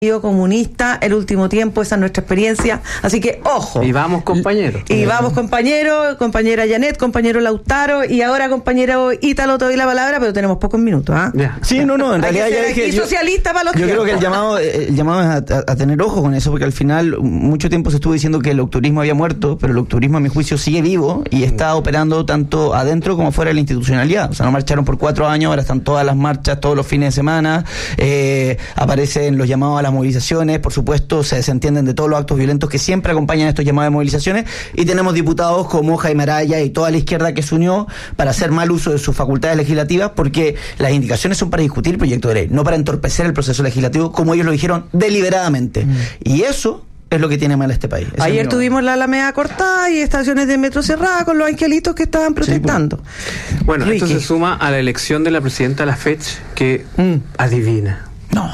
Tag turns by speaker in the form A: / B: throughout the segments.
A: comunista el último tiempo, esa es nuestra experiencia, así que ojo.
B: Y vamos, compañeros.
A: Y vamos, compañera Janet, compañero Lautaro, y ahora compañero Ítalo, te doy la palabra, pero tenemos pocos minutos, ¿ah?
C: Sí, no, en realidad ya dije,
A: socialista para los
C: yo creo que el llamado es a tener ojo con eso, porque al final mucho tiempo se estuvo diciendo que el octubrismo había muerto, pero el octubrismo a mi juicio sigue vivo y está operando tanto adentro como fuera de la institucionalidad. O sea, no marcharon por 4 años, ahora están todas las marchas, todos los fines de semana, aparecen los llamados a las movilizaciones, por supuesto, se desentienden de todos los actos violentos que siempre acompañan estos llamados de movilizaciones, y tenemos diputados como Jaime Araya y toda la izquierda que se unió para hacer mal uso de sus facultades legislativas, porque las indicaciones son para discutir el proyecto de ley, no para entorpecer el proceso legislativo, como ellos lo dijeron deliberadamente. Y eso es lo que tiene mal este país.
A: Ayer tuvimos la Alameda cortada y estaciones de metro cerradas con los angelitos que estaban protestando.
B: Sí, bueno, esto se suma a la elección de la presidenta de la FECH, que adivina.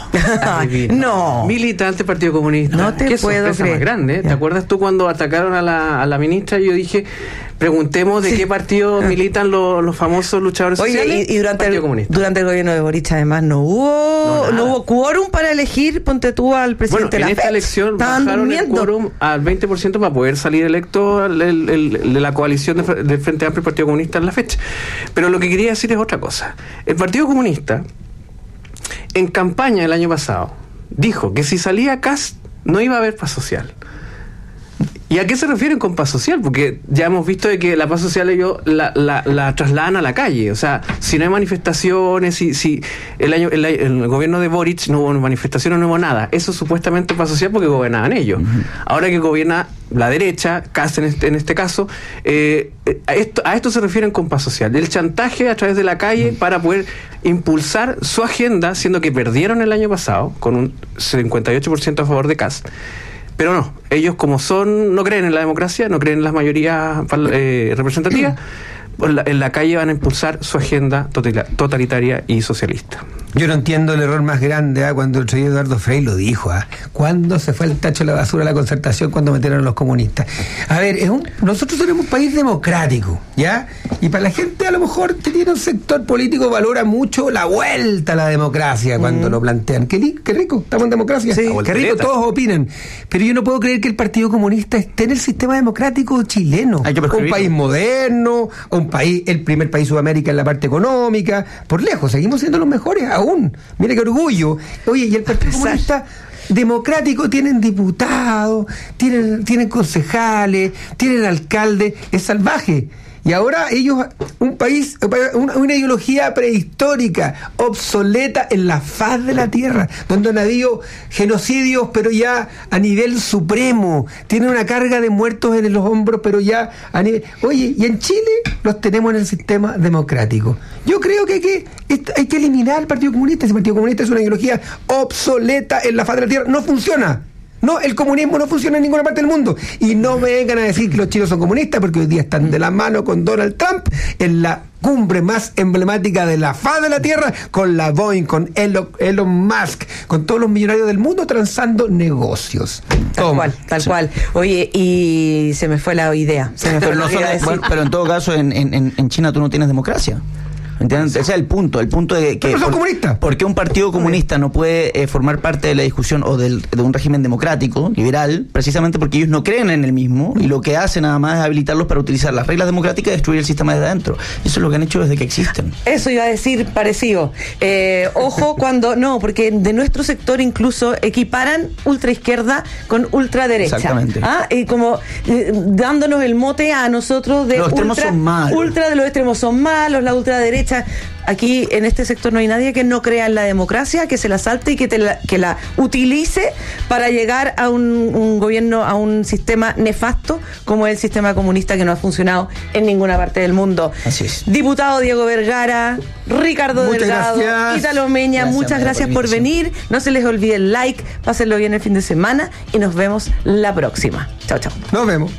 B: No. Militante del Partido Comunista.
A: No te
B: Qué
A: puedo
B: sorpresa
A: creer.
B: más grande. ¿Te acuerdas tú cuando atacaron a la ministra? Yo dije, preguntemos de qué partido militan los famosos luchadores sociales.
A: Y durante el gobierno de Boric, además, no hubo quórum para elegir, ponte tú, al presidente de la FECH.
B: En esta elección bajaron el quórum al 20% para poder salir electo de la coalición del Frente Amplio y Partido Comunista en la FECH. Pero lo que quería decir es otra cosa. El Partido Comunista, en campaña el año pasado, dijo que si salía Kast no iba a haber paz social. ¿Y a qué se refieren con paz social? Porque ya hemos visto de que la paz social ellos la trasladan a la calle. O sea, si no hay manifestaciones, si el gobierno de Boric no hubo manifestaciones, no hubo nada. Eso es supuestamente paz social porque gobernaban ellos. Ahora que gobierna la derecha, Kast en este caso, a esto se refieren con paz social. El chantaje a través de la calle para poder impulsar su agenda, siendo que perdieron el año pasado con un 58% a favor de Kast. Pero no, ellos como no creen en la democracia, no creen en las mayorías representativas, en la calle van a impulsar su agenda totalitaria y socialista.
D: Yo no entiendo el error más grande cuando el rey Eduardo Frei lo dijo. ¿Cuándo se fue el tacho de la basura a la Concertación cuando metieron a los comunistas? A ver, nosotros tenemos un país democrático, ¿ya? Y para la gente a lo mejor tiene un sector político valora mucho la vuelta a la democracia cuando lo plantean. Qué rico, estamos en democracia.
A: Sí.
D: Qué rico, todos opinan. Pero yo no puedo creer que el Partido Comunista esté en el sistema democrático chileno. Un país moderno, el primer país de Sudamérica en la parte económica, por lejos, seguimos siendo los mejores aún. Mira qué orgullo. Oye, y el Partido Comunista democrático, tienen diputados, tienen concejales, tienen alcaldes, es salvaje. Y ahora ellos, un país, una ideología prehistórica, obsoleta en la faz de la tierra, donde han habido genocidios, pero ya a nivel supremo, tienen una carga de muertos en los hombros, pero ya a nivel... Oye, y en Chile los tenemos en el sistema democrático. Yo creo que hay que eliminar al Partido Comunista. Ese Partido Comunista es una ideología obsoleta en la faz de la tierra, no funciona. No, el comunismo no funciona en ninguna parte del mundo. Y no me vengan a decir que los chinos son comunistas, porque hoy día están de la mano con Donald Trump en la cumbre más emblemática de la faz de la Tierra, con la Boeing, con Elon Musk, con todos los millonarios del mundo transando negocios.
A: Tal cual. Oye, y se me fue la idea.
C: Pero en todo caso, en China tú no tienes democracia. ¿Entiendes? Ese es el punto de que...
D: Pero son comunistas.
C: ¿Por qué un partido comunista no puede formar parte de la discusión o de un régimen democrático, liberal? Precisamente porque ellos no creen en el mismo, y lo que hacen nada más es habilitarlos para utilizar las reglas democráticas y destruir el sistema desde adentro. Eso es lo que han hecho desde que existen.
A: Eso iba a decir parecido. Ojo cuando... No, porque de nuestro sector incluso equiparan ultraizquierda con ultraderecha.
C: Exactamente.
A: Y como dándonos el mote a nosotros de
C: los extremos son malos.
A: Ultra de los extremos son malos, la ultraderecha. Aquí en este sector no hay nadie que no crea en la democracia, que se la salte y que la utilice para llegar a un gobierno, a un sistema nefasto como es el sistema comunista, que no ha funcionado en ninguna parte del mundo.
C: Así es.
A: Diputado Diego Vergara, Ricardo Delgado, Ítalo Meña, muchas gracias por venir. No se les olvide el like, pásenlo bien el fin de semana y nos vemos la próxima. Chao.
D: Nos vemos.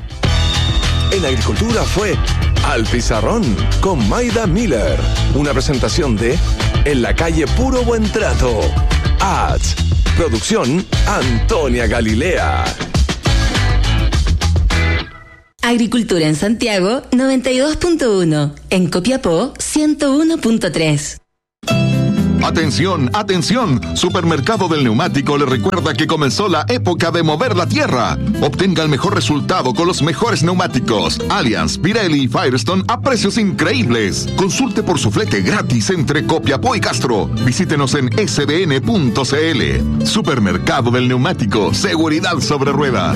E: En Agricultura fue Al Pizarrón con Maida Miller. Una presentación de En la calle Puro Buen Trato. Ads. Producción Antonia Galilea.
F: Agricultura en Santiago 92.1. En Copiapó 101.3.
G: Atención, atención. Supermercado del Neumático le recuerda que comenzó la época de mover la tierra. Obtenga el mejor resultado con los mejores neumáticos Allianz, Pirelli y Firestone a precios increíbles. Consulte por su flete gratis entre Copiapó y Castro. Visítenos en sbn.cl. Supermercado del Neumático. Seguridad sobre ruedas.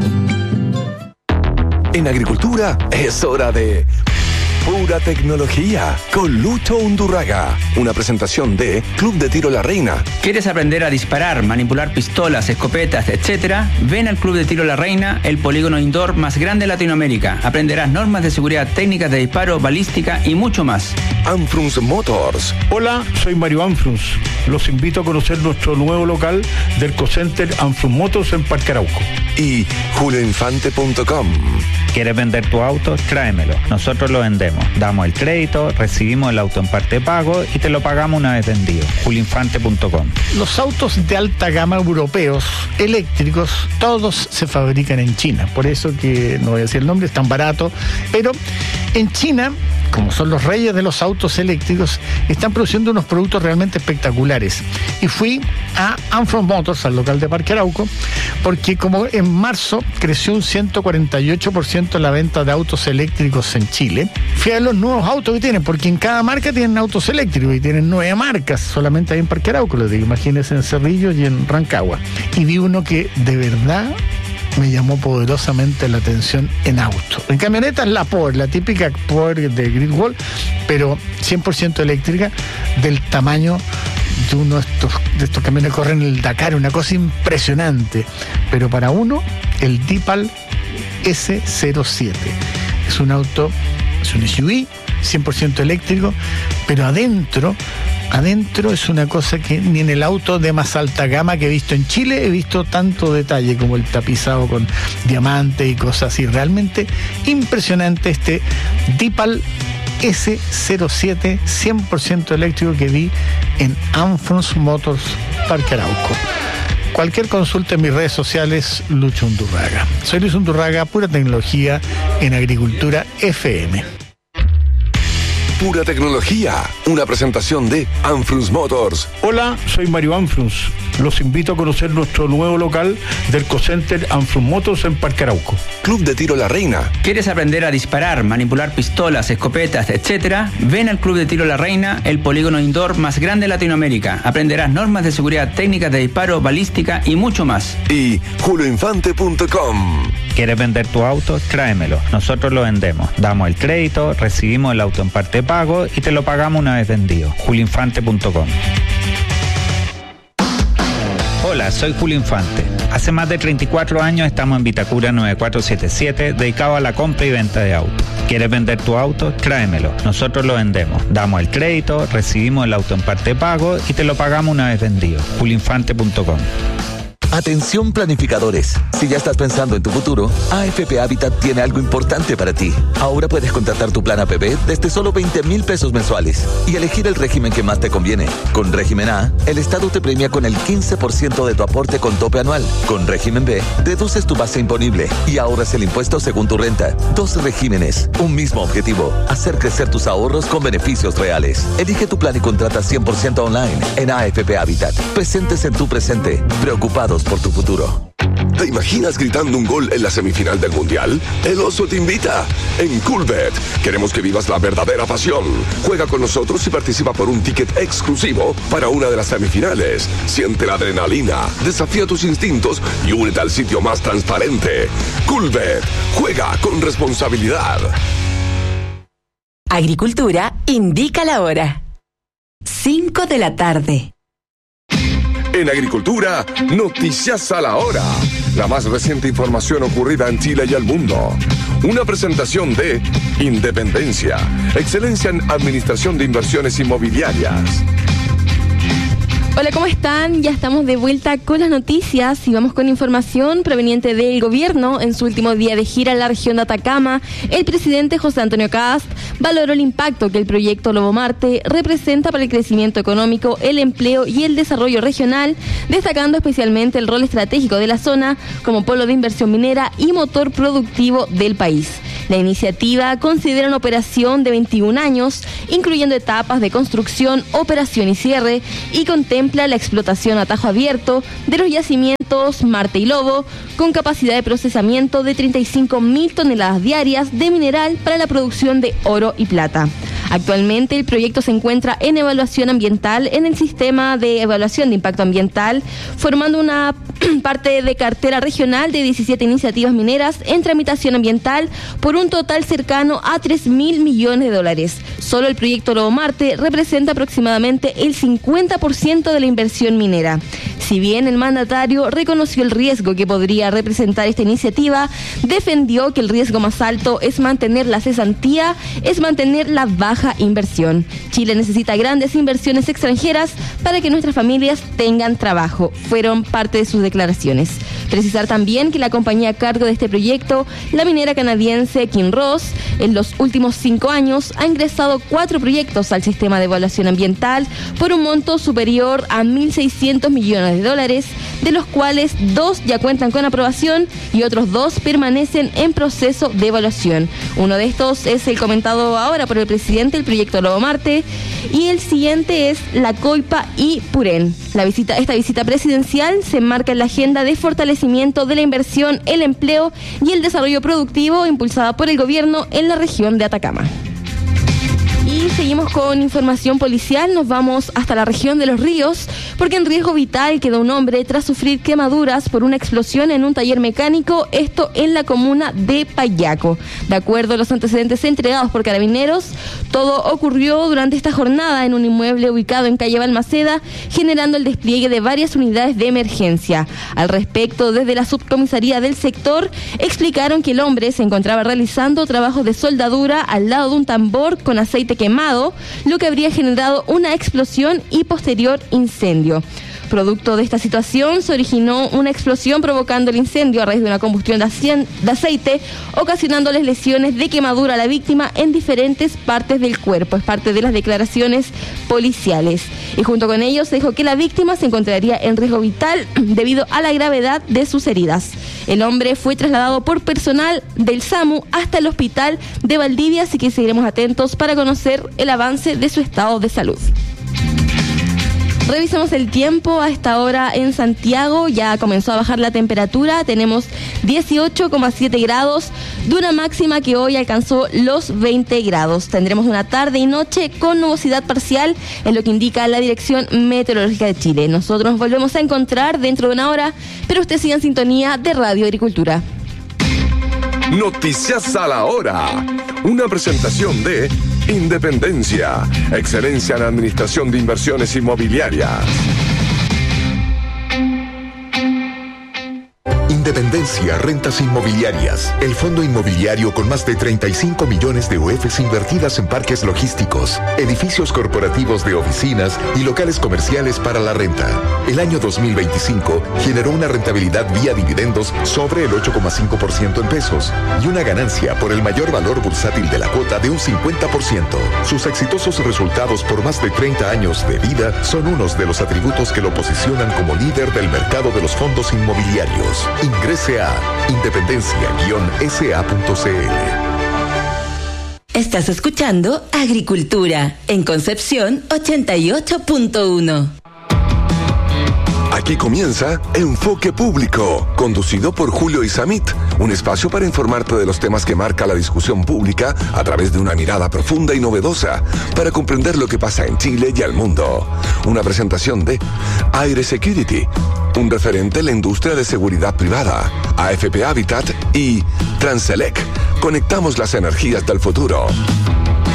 E: En agricultura es hora de Pura Tecnología con Lucho Undurraga. Una presentación de Club de Tiro La Reina.
H: ¿Quieres aprender a disparar, manipular pistolas, escopetas, etcétera? Ven al Club de Tiro La Reina, el polígono indoor más grande de Latinoamérica. Aprenderás normas de seguridad, técnicas de disparo, balística y mucho más.
E: Anfrunz Motors.
I: Hola, soy Mario Anfrunz. Los invito a conocer nuestro nuevo local del Cocenter Anfrunz Motors en Parque Arauco.
E: Y julioinfante.com.
J: ¿Quieres vender tu auto? Tráemelo. Nosotros lo vendemos. Damos el crédito, recibimos el auto en parte de pago y te lo pagamos una vez vendido. julioinfante.com.
K: Los autos de alta gama europeos, eléctricos, todos se fabrican en China. Por eso que, no voy a decir el nombre, es tan barato. Pero en China, como son los reyes de los autos eléctricos, están produciendo unos productos realmente espectaculares. Y fui a Anfrunz Motors, al local de Parque Arauco, porque como en marzo creció un 148% la venta de autos eléctricos en Chile, fui a ver los nuevos autos que tienen, porque en cada marca tienen autos eléctricos y tienen 9 marcas, solamente hay en Parque Arauco, les digo, imagínense en Cerrillo y en Rancagua. Y vi uno que de verdad me llamó poderosamente la atención en auto. En camionetas la Power, la típica Power de Great Wall, pero 100% eléctrica, del tamaño de uno de estos camiones que corren el Dakar, una cosa impresionante. Pero para uno, el Deepal S07. Es un auto, es un SUV, 100% eléctrico, pero adentro es una cosa que ni en el auto de más alta gama que he visto en Chile he visto tanto detalle, como el tapizado con diamante y cosas así. Realmente impresionante este Deepal S07 100% eléctrico que vi en Anfrunz Motors Parque Arauco. Cualquier consulta en mis redes sociales, Lucho Undurraga. Soy Luis Undurraga, Pura Tecnología en Agricultura FM.
E: Pura Tecnología, una presentación de Anfrunz Motors.
I: Hola, soy Mario Anfrunz. Los invito a conocer nuestro nuevo local del Cocenter Anfrunz Motors en Parque Arauco.
E: Club de Tiro La Reina.
H: ¿Quieres aprender a disparar, manipular pistolas, escopetas, etcétera? Ven al Club de Tiro La Reina, el polígono indoor más grande de Latinoamérica. Aprenderás normas de seguridad, técnicas de disparo, balística y mucho más.
E: Y julioinfante.com.
J: ¿Quieres vender tu auto? Tráemelo. Nosotros lo vendemos. Damos el crédito, recibimos el auto en parte de pago y te lo pagamos una vez vendido. julioinfante.com. Hola, soy Julio Infante. Hace más de 34 años estamos en Vitacura 9477, dedicados a la compra y venta de autos. ¿Quieres vender tu auto? Tráemelo. Nosotros lo vendemos. Damos el crédito, recibimos el auto en parte de pago y te lo pagamos una vez vendido. julioinfante.com.
L: Atención planificadores, si ya estás pensando en tu futuro, AFP Habitat tiene algo importante para ti. Ahora puedes contratar tu plan APB desde solo 20,000 pesos mensuales y elegir el régimen que más te conviene. Con régimen A, el Estado te premia con el 15% de tu aporte con tope anual. Con régimen B, deduces tu base imponible y ahorras el impuesto según tu renta. 2 regímenes, un mismo objetivo, hacer crecer tus ahorros con beneficios reales. Elige tu plan y contrata 100% online en AFP Habitat. Presentes en tu presente, preocupados por tu futuro.
E: ¿Te imaginas gritando un gol en la semifinal del Mundial? El Oso te invita. En Coolbet queremos que vivas la verdadera pasión. Juega con nosotros y participa por un ticket exclusivo para una de las semifinales. Siente la adrenalina, desafía tus instintos y únete al sitio más transparente. Coolbet, juega con responsabilidad.
F: Agricultura indica la hora. 5 de la tarde.
E: En Agricultura, noticias a la hora. La más reciente información ocurrida en Chile y el mundo. Una presentación de Independencia, excelencia en administración de inversiones inmobiliarias.
M: Hola, ¿cómo están? Ya estamos de vuelta con las noticias y vamos con información proveniente del gobierno. En su último día de gira en la región de Atacama, el presidente José Antonio Kast valoró el impacto que el proyecto Lobo Marte representa para el crecimiento económico, el empleo y el desarrollo regional, destacando especialmente el rol estratégico de la zona como polo de inversión minera y motor productivo del país. La iniciativa considera una operación de 21 años, incluyendo etapas de construcción, operación y cierre, y contempla la explotación a tajo abierto de los yacimientos Marte y Lobo, con capacidad de procesamiento de 35.000 toneladas diarias de mineral para la producción de oro y plata. Actualmente el proyecto se encuentra en evaluación ambiental en el sistema de evaluación de impacto ambiental, formando una parte de cartera regional de 17 iniciativas mineras en tramitación ambiental por un total cercano a $3.000 millones. Solo el proyecto Lobo Marte representa aproximadamente el 50% de la inversión minera. Si bien el mandatario reconoció el riesgo que podría representar esta iniciativa, defendió que el riesgo más alto es mantener la cesantía, es mantener la baja inversión. Chile necesita grandes inversiones extranjeras para que nuestras familias tengan trabajo. Fueron parte de sus declaraciones. Precisar también que la compañía a cargo de este proyecto, la minera canadiense Kinross, en los últimos 5 años ha ingresado 4 proyectos al sistema de evaluación ambiental por un monto superior a $1.600 millones, de los cuales 2 ya cuentan con aprobación y otros 2 permanecen en proceso de evaluación. Uno de estos es el comentado ahora por el presidente, el proyecto Lobo Marte, y el siguiente es la Coipa y Purén. Esta visita presidencial se enmarca en la agenda de fortalecimiento de la inversión, el empleo y el desarrollo productivo impulsada por el gobierno en la región de Atacama. Y seguimos con información policial, nos vamos hasta la región de Los Ríos, porque en riesgo vital quedó un hombre tras sufrir quemaduras por una explosión en un taller mecánico, esto en la comuna de Payaco. De acuerdo a los antecedentes entregados por Carabineros, todo ocurrió durante esta jornada en un inmueble ubicado en calle Balmaceda, generando el despliegue de varias unidades de emergencia. Al respecto, desde la subcomisaría del sector, explicaron que el hombre se encontraba realizando trabajos de soldadura al lado de un tambor con aceite quemado, lo que habría generado una explosión y posterior incendio. Producto de esta situación se originó una explosión provocando el incendio a raíz de una combustión de aceite, ocasionándoles lesiones de quemadura a la víctima en diferentes partes del cuerpo. Es parte de las declaraciones policiales. Y junto con ello se dijo que la víctima se encontraría en riesgo vital debido a la gravedad de sus heridas. El hombre fue trasladado por personal del SAMU hasta el hospital de Valdivia, así que seguiremos atentos para conocer el avance de su estado de salud. Revisamos el tiempo a esta hora en Santiago, ya comenzó a bajar la temperatura, tenemos 18,7 grados, de una máxima que hoy alcanzó los 20 grados. Tendremos una tarde y noche con nubosidad parcial, es lo que indica la Dirección Meteorológica de Chile. Nosotros nos volvemos a encontrar dentro de una hora, pero usted siga en sintonía de Radio Agricultura.
E: Noticias a la hora. Una presentación de Independencia, excelencia en administración de inversiones inmobiliarias. Independencia Rentas Inmobiliarias, el fondo inmobiliario con más de 35 millones de UFs invertidas en parques logísticos, edificios corporativos de oficinas y locales comerciales para la renta. El año 2025 generó una rentabilidad vía dividendos sobre el 8,5% en pesos y una ganancia por el mayor valor bursátil de la cuota de un 50%. Sus exitosos resultados por más de 30 años de vida son unos de los atributos que lo posicionan como líder del mercado de los fondos inmobiliarios. Ingrese a independencia-sa.cl.
F: Estás escuchando Agricultura en Concepción 88.1.
E: Aquí comienza Enfoque Público, conducido por Julio Isamit, un espacio para informarte de los temas que marca la discusión pública a través de una mirada profunda y novedosa para comprender lo que pasa en Chile y al mundo. Una presentación de Aire Security, un referente en la industria de seguridad privada, AFP Habitat y Transelec. Conectamos las energías del futuro.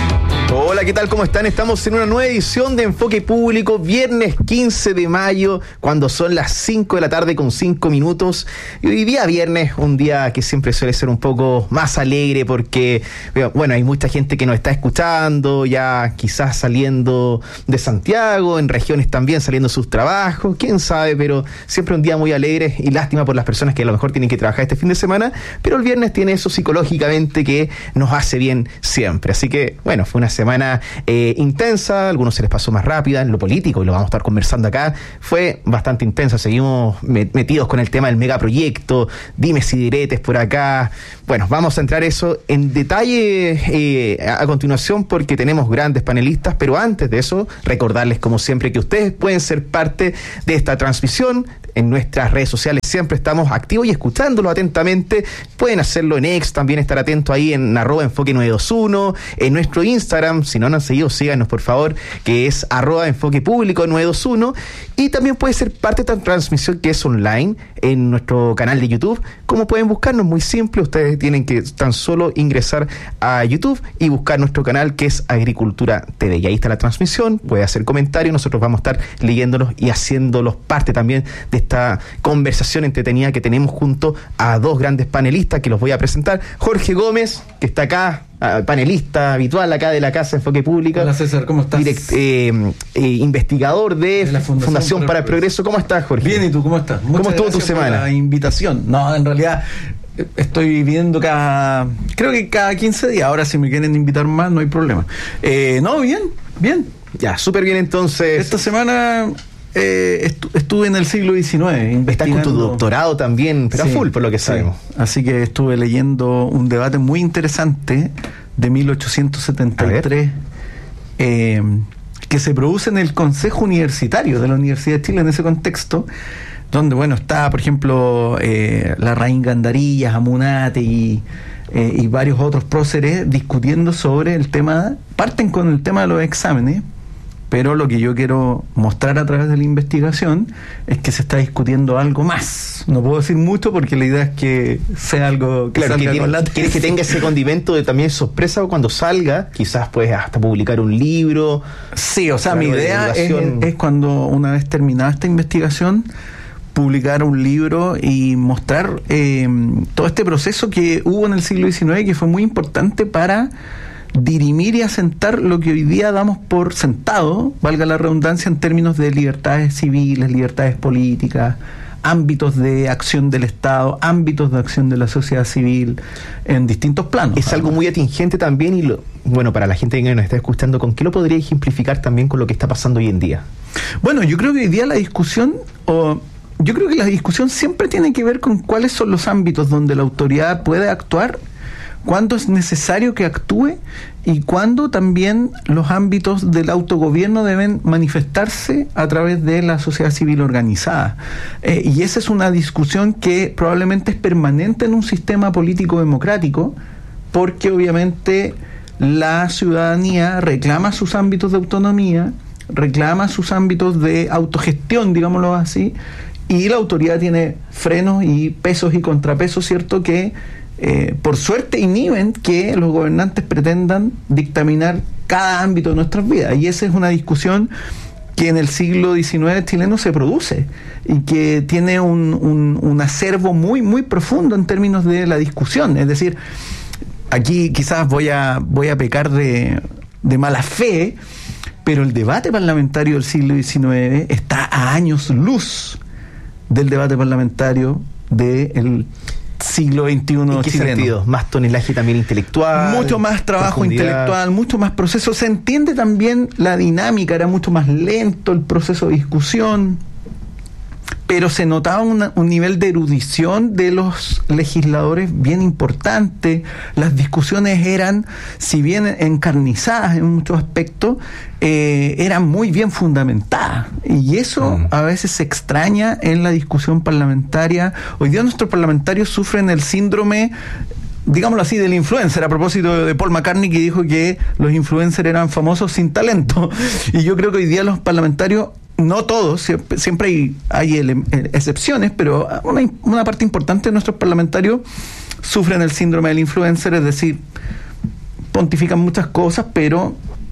N: Hola, ¿qué tal? ¿Cómo están? Estamos en una nueva edición de Enfoque Público, viernes 15 de mayo, cuando son las 5 de la tarde con 5 minutos. Y hoy día viernes, un día que siempre suele ser un poco más alegre porque, bueno, hay mucha gente que nos está escuchando, ya quizás saliendo de Santiago, en regiones también saliendo sus trabajos, quién sabe, pero siempre un día muy alegre y lástima por las personas que a lo mejor tienen que trabajar este fin de semana, pero el viernes tiene eso psicológicamente que nos hace bien siempre. Así que, bueno, fue una semana intensa, a algunos se les pasó más rápida, en lo político, y lo vamos a estar conversando acá, fue bastante intensa, seguimos metidos con el tema del megaproyecto, dimes y diretes por acá. Bueno, vamos a entrar eso en detalle a continuación porque tenemos grandes panelistas, pero antes de eso, recordarles como siempre que ustedes pueden ser parte de esta transmisión. En nuestras redes sociales siempre estamos activos y escuchándolo atentamente. Pueden hacerlo en X, también estar atento ahí en @enfoque921, en nuestro Instagram, si no nos han seguido, síganos por favor, que es @enfoquepúblico921, y también puede ser parte de esta transmisión que es online en nuestro canal de YouTube. ¿Cómo pueden buscarnos? Muy simple, ustedes tienen que tan solo ingresar a YouTube y buscar nuestro canal que es Agricultura TV, y ahí está la transmisión, puede hacer comentarios, nosotros vamos a estar leyéndolos y haciéndolos parte también de esta conversación entretenida que tenemos junto a dos grandes panelistas que los voy a presentar. Jorge Gómez, que está acá, panelista habitual acá de la Casa Enfoque Público.
O: Hola César, ¿cómo estás?
N: Investigador de la Fundación para el Progreso. ¿Cómo estás, Jorge?
O: Bien, ¿y tú cómo estás?
N: ¿Cómo estuvo tu semana?
O: Por la invitación. No, en realidad estoy viendo creo que cada 15 días. Ahora si me quieren invitar más no hay problema. No, bien.
N: Ya, súper bien entonces.
O: Esta semana estuve en el siglo XIX.
N: Estás con tu doctorado también, pero sí, a full por lo que sabemos.
O: Sí. Así que estuve leyendo un debate muy interesante de 1873 que se produce en el Consejo Universitario de la Universidad de Chile en ese contexto, donde, bueno, está, por ejemplo, Larraín Gandarillas, Amunate y varios otros próceres discutiendo sobre el tema. Parten con el tema de los exámenes, pero lo que yo quiero mostrar a través de la investigación es que se está discutiendo algo más. No puedo decir mucho porque la idea es que sea algo que
N: claro,
O: salga con la...
N: ¿Quieres que tenga ese condimento de también sorpresa cuando salga? Quizás puedes hasta publicar un libro.
O: Sí, o sea, mi idea es cuando una vez terminada esta investigación publicar un libro y mostrar todo este proceso que hubo en el siglo XIX, que fue muy importante para dirimir y asentar lo que hoy día damos por sentado, valga la redundancia, en términos de libertades civiles, libertades políticas, ámbitos de acción del Estado, ámbitos de acción de la sociedad civil en distintos planos.
N: Es algo muy atingente también y bueno, para la gente que nos está escuchando, ¿con qué lo podría ejemplificar también con lo que está pasando hoy en día?
O: Bueno, yo creo que hoy día la discusión siempre tiene que ver con cuáles son los ámbitos donde la autoridad puede actuar, cuándo es necesario que actúe y cuándo también los ámbitos del autogobierno deben manifestarse a través de la sociedad civil organizada. Y esa es una discusión que probablemente es permanente en un sistema político democrático, porque obviamente la ciudadanía reclama sus ámbitos de autonomía, reclama sus ámbitos de autogestión, digámoslo así, y la autoridad tiene frenos y pesos y contrapesos, ¿cierto?, que por suerte inhiben que los gobernantes pretendan dictaminar cada ámbito de nuestras vidas. Y esa es una discusión que en el siglo XIX chileno se produce y que tiene un acervo muy, muy profundo en términos de la discusión. Es decir, aquí quizás voy a pecar de mala fe, pero el debate parlamentario del siglo XIX está a años luz del debate parlamentario del siglo XXI chileno.
N: ¿En qué sentido? Más tonelaje también intelectual,
O: mucho más trabajo intelectual, mucho más proceso. Se entiende también la dinámica, era mucho más lento el proceso de discusión, pero se notaba un nivel de erudición de los legisladores bien importante. Las discusiones eran, si bien encarnizadas en muchos aspectos, eran muy bien fundamentadas, y eso a veces se extraña en la discusión parlamentaria. Hoy día nuestros parlamentarios sufren el síndrome, digámoslo así, del influencer, a propósito de Paul McCartney, que dijo que los influencers eran famosos sin talento. Y yo creo que hoy día los parlamentarios, no todos, siempre hay excepciones, pero una parte importante de nuestros parlamentarios sufren el síndrome del influencer, es decir, pontifican muchas cosas, pero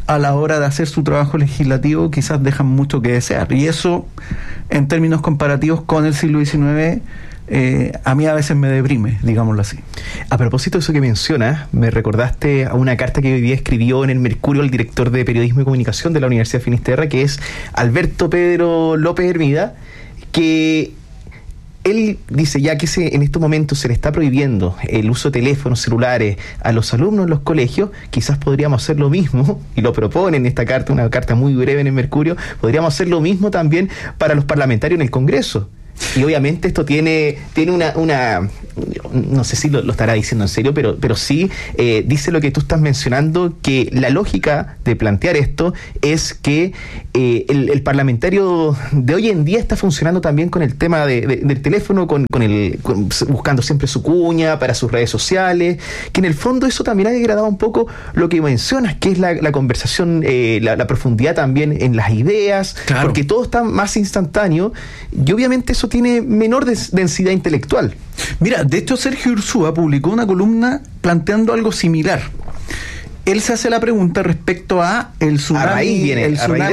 O: a la hora de hacer su trabajo legislativo quizás dejan mucho que desear. Y eso, en términos comparativos con el siglo XIX, a mí a veces me deprime, digámoslo así.
N: A propósito de eso que mencionas, me recordaste a una carta que hoy día escribió en el Mercurio el director de Periodismo y Comunicación de la Universidad de Finisterra, que es Alberto Pedro López Hermida, que él dice ya que en estos momentos se le está prohibiendo el uso de teléfonos celulares a los alumnos en los colegios, quizás podríamos hacer lo mismo, y lo propone en esta carta, una carta muy breve en el Mercurio, podríamos hacer lo mismo también para los parlamentarios en el Congreso. Y obviamente esto tiene una no sé si lo estará diciendo en serio, pero sí dice lo que tú estás mencionando, que la lógica de plantear esto es que el parlamentario de hoy en día está funcionando también con el tema del teléfono, buscando siempre su cuña para sus redes sociales, que en el fondo eso también ha degradado un poco lo que mencionas, que es la conversación, la profundidad también en las ideas, claro, porque todo está más instantáneo y obviamente eso tiene menor densidad intelectual.
O: Mira, de hecho Sergio Ursúa publicó una columna planteando algo similar. Él se hace la pregunta respecto a el tsunami, el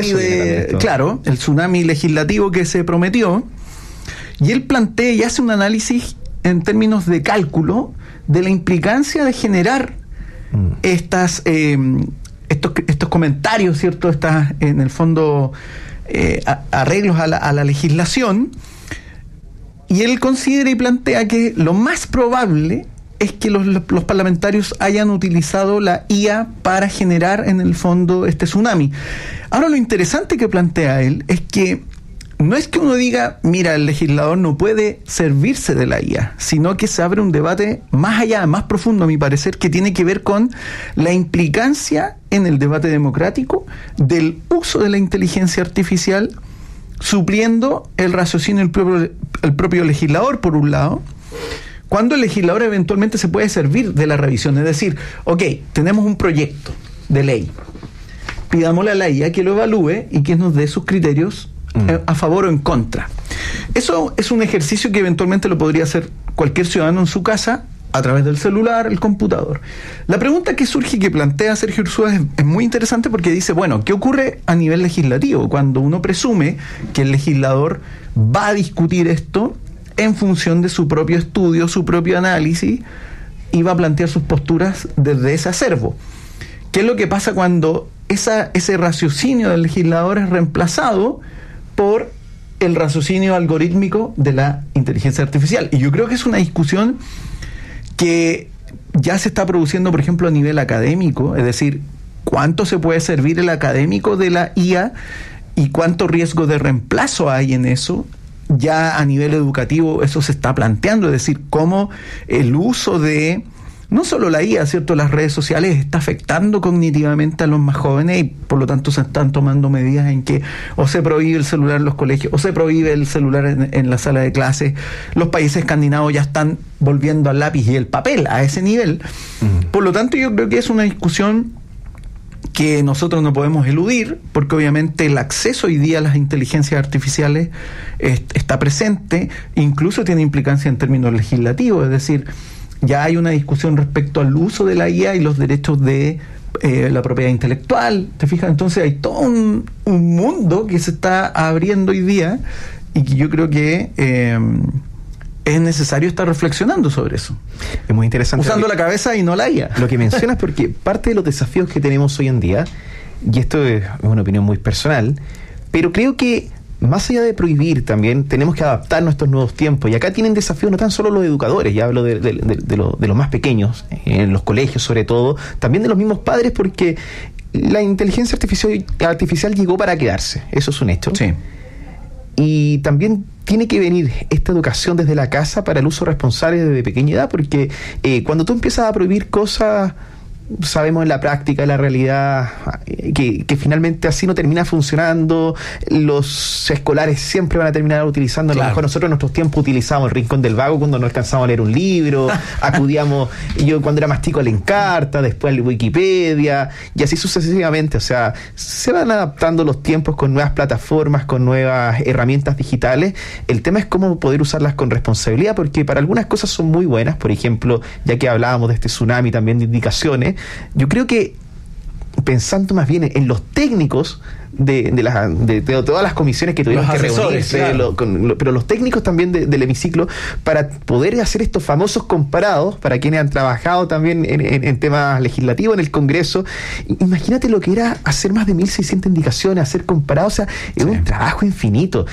O: tsunami legislativo que se prometió, y él plantea y hace un análisis en términos de cálculo de la implicancia de generar estos comentarios, ¿cierto? En el fondo arreglos a la legislación. Y él considera y plantea que lo más probable es que los parlamentarios hayan utilizado la IA para generar en el fondo este tsunami. Ahora, lo interesante que plantea él es que no es que uno diga, mira, el legislador no puede servirse de la IA, sino que se abre un debate más allá, más profundo, a mi parecer, que tiene que ver con la implicancia en el debate democrático del uso de la inteligencia artificial, supliendo el raciocinio el propio legislador, por un lado, cuando el legislador eventualmente se puede servir de la revisión. Es decir, ok, tenemos un proyecto de ley, pidámosle a la IA que lo evalúe y que nos dé sus criterios a favor o en contra. Eso es un ejercicio que eventualmente lo podría hacer cualquier ciudadano en su casa, a través del celular, el computador. La pregunta que surge y que plantea Sergio Ursúa es muy interesante, porque dice, bueno, ¿qué ocurre a nivel legislativo cuando uno presume que el legislador va a discutir esto en función de su propio estudio, su propio análisis, y va a plantear sus posturas desde ese acervo? ¿Qué es lo que pasa cuando ese raciocinio del legislador es reemplazado por el raciocinio algorítmico de la inteligencia artificial? Y yo creo que es una discusión que ya se está produciendo, por ejemplo, a nivel académico, es decir, cuánto se puede servir el académico de la IA y cuánto riesgo de reemplazo hay en eso. Ya a nivel educativo eso se está planteando, es decir, cómo el uso de no solo la IA, ¿cierto?, las redes sociales está afectando cognitivamente a los más jóvenes, y por lo tanto se están tomando medidas en que o se prohíbe el celular en los colegios o se prohíbe el celular en la sala de clases. Los países escandinavos ya están volviendo al lápiz y el papel a ese nivel. Por lo tanto, yo creo que es una discusión que nosotros no podemos eludir, porque obviamente el acceso hoy día a las inteligencias artificiales está presente, incluso tiene implicancia en términos legislativos, es decir, ya hay una discusión respecto al uso de la IA y los derechos de la propiedad intelectual, ¿te fijas? Entonces hay todo un mundo que se está abriendo hoy día y que yo creo que es necesario estar reflexionando sobre eso.
N: Es muy interesante.
O: Usando la cabeza y no la IA.
N: Lo que mencionas, porque parte de los desafíos que tenemos hoy en día, y esto es una opinión muy personal, pero creo que más allá de prohibir, también tenemos que adaptarnos a estos nuevos tiempos. Y acá tienen desafíos no tan solo los educadores, ya hablo de los más pequeños, en los colegios sobre todo, también de los mismos padres, porque la inteligencia artificial llegó para quedarse. Eso es un hecho.
O: Sí.
N: Y también tiene que venir esta educación desde la casa para el uso responsable desde pequeña edad, porque cuando tú empiezas a prohibir cosas, sabemos en la práctica, en la realidad, que finalmente así no termina funcionando. Los escolares siempre van a terminar utilizando, claro. A lo mejor nosotros en nuestros tiempos utilizamos el Rincón del Vago cuando no alcanzamos a leer un libro, acudíamos, yo cuando era más chico, al Encarta, después al Wikipedia, y así sucesivamente. O sea, se van adaptando los tiempos con nuevas plataformas, con nuevas herramientas digitales. El tema es cómo poder usarlas con responsabilidad, porque para algunas cosas son muy buenas. Por ejemplo, ya que hablábamos de este tsunami también de indicaciones, yo creo que pensando más bien en los técnicos de todas las comisiones que tuvieron que reunirse, claro. Pero los técnicos también del hemiciclo, para poder hacer estos famosos comparados, para quienes han trabajado también en temas legislativos en el Congreso. Imagínate lo que era hacer más de 1.600 indicaciones, hacer comparados, o sea, es un trabajo infinito.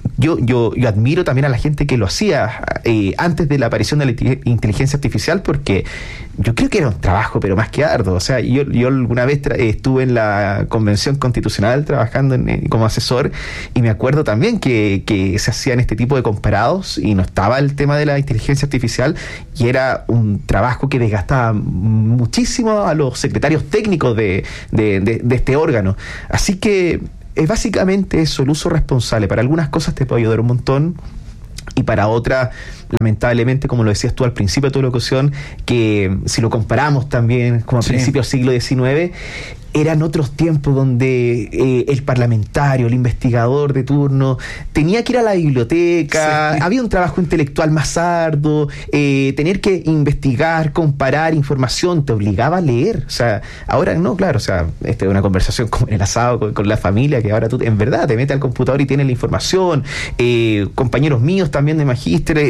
N: Yo admiro también a la gente que lo hacía antes de la aparición de la inteligencia artificial, porque yo creo que era un trabajo, pero más que arduo. O sea, yo alguna vez estuve en la Convención Constitucional trabajando como asesor, y me acuerdo también que se hacían este tipo de comparados y no estaba el tema de la inteligencia artificial, y era un trabajo que desgastaba muchísimo a los secretarios técnicos de este órgano. Así que es básicamente eso, el uso responsable. Para algunas cosas te puede ayudar un montón, y para otras, lamentablemente, como lo decías tú al principio de tu locución, que si lo comparamos también como a principios del siglo XIX, eran otros tiempos donde el parlamentario, el investigador de turno, tenía que ir a la biblioteca, había un trabajo intelectual más arduo, tener que investigar, comparar información, te obligaba a leer. O sea, ahora no, claro, o sea, esta es una conversación como en el asado con la familia, que ahora tú en verdad te metes al computador y tienes la información. Compañeros míos también de magíster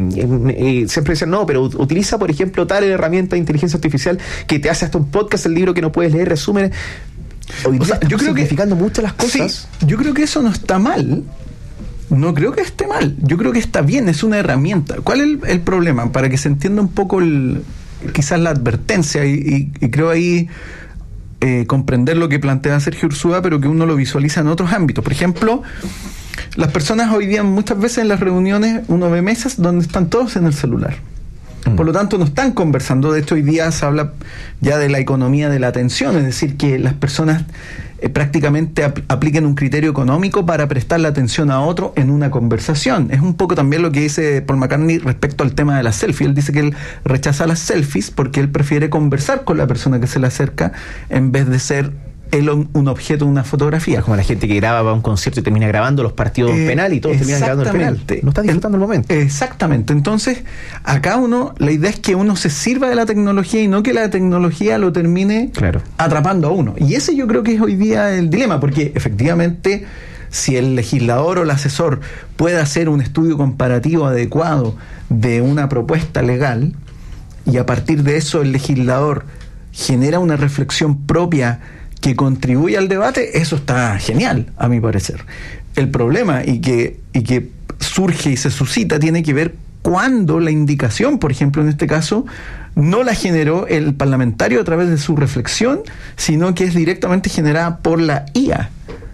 N: siempre decían, no, pero utiliza, por ejemplo, tal herramienta de inteligencia artificial que te hace hasta un podcast, el libro que no puedes leer, resúmenes. Hoy día yo creo simplificando mucho las cosas.
O: Sí, yo creo que eso no está mal. No creo que esté mal. Yo creo que está bien, es una herramienta. ¿Cuál es el problema? Para que se entienda un poco quizás la advertencia, y creo ahí comprender lo que plantea Sergio Ursúa, pero que uno lo visualiza en otros ámbitos. Por ejemplo, las personas hoy día, muchas veces en las reuniones, uno ve mesas donde están todos en el celular. Por lo tanto, no están conversando. De hecho, hoy día se habla ya de la economía de la atención, es decir, que las personas prácticamente apliquen un criterio económico para prestar la atención a otro en una conversación. Es un poco también lo que dice Paul McCartney respecto al tema de las selfies. Él dice que él rechaza las selfies porque él prefiere conversar con la persona que se le acerca en vez de ser él un objeto, una fotografía.
N: Como la gente que graba para un concierto y termina grabando los partidos penal, y todos terminan grabando el penal. No está disfrutando el momento.
O: Exactamente. Entonces, acá la idea es que uno se sirva de la tecnología y no que la tecnología lo termine atrapando a uno. Y ese yo creo que es hoy día el dilema, porque efectivamente, si el legislador o el asesor puede hacer un estudio comparativo adecuado de una propuesta legal, y a partir de eso el legislador genera una reflexión propia que contribuye al debate, eso está genial, a mi parecer. El problema, y que surge y se suscita, tiene que ver cuando la indicación, por ejemplo, en este caso, no la generó el parlamentario a través de su reflexión, sino que es directamente generada por la IA.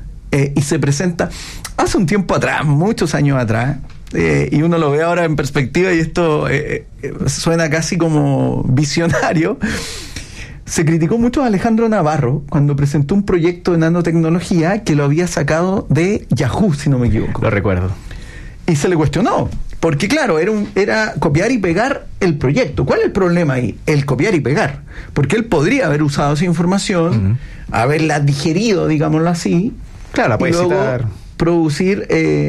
O: Y se presenta hace un tiempo atrás, muchos años atrás, y uno lo ve ahora en perspectiva, y esto suena casi como visionario. Se criticó mucho a Alejandro Navarro cuando presentó un proyecto de nanotecnología que lo había sacado de Yahoo, si no me equivoco.
N: Lo recuerdo.
O: Y se le cuestionó, porque claro, era copiar y pegar el proyecto. ¿Cuál es el problema ahí? El copiar y pegar. Porque él podría haber usado esa información, haberla digerido, digámoslo así,
N: claro, la puede
O: y luego
N: citar,
O: producir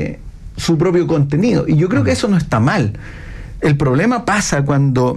O: su propio contenido. Y yo creo que eso no está mal. El problema pasa cuando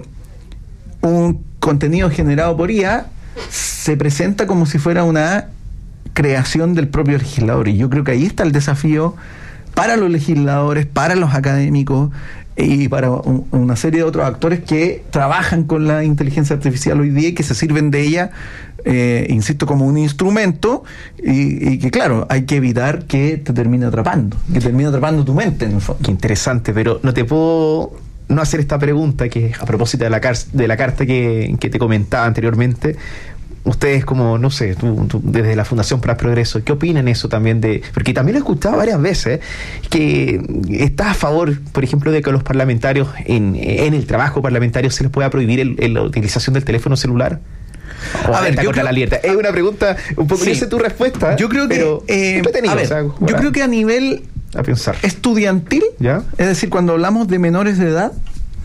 O: un contenido generado por IA se presenta como si fuera una creación del propio legislador, y yo creo que ahí está el desafío para los legisladores, para los académicos y para una serie de otros actores que trabajan con la inteligencia artificial hoy día y que se sirven de ella, insisto, como un instrumento, y que claro, hay que evitar que te termine atrapando, que termine atrapando tu mente, en el fondo.
N: Qué interesante, pero no te puedo no hacer esta pregunta, que a propósito de la carta que te comentaba anteriormente. Ustedes, como, no sé, tú desde la Fundación para el Progreso, ¿qué opinan eso también porque también lo he escuchado varias veces, que está a favor, por ejemplo, de que a los parlamentarios en el trabajo parlamentario se les pueda prohibir la utilización del teléfono celular? A ver, es una pregunta un poco, no sé tu respuesta.
O: Yo creo que yo creo que a nivel
N: a pensar
O: estudiantil,
N: ¿ya?
O: Es decir, cuando hablamos de menores de edad,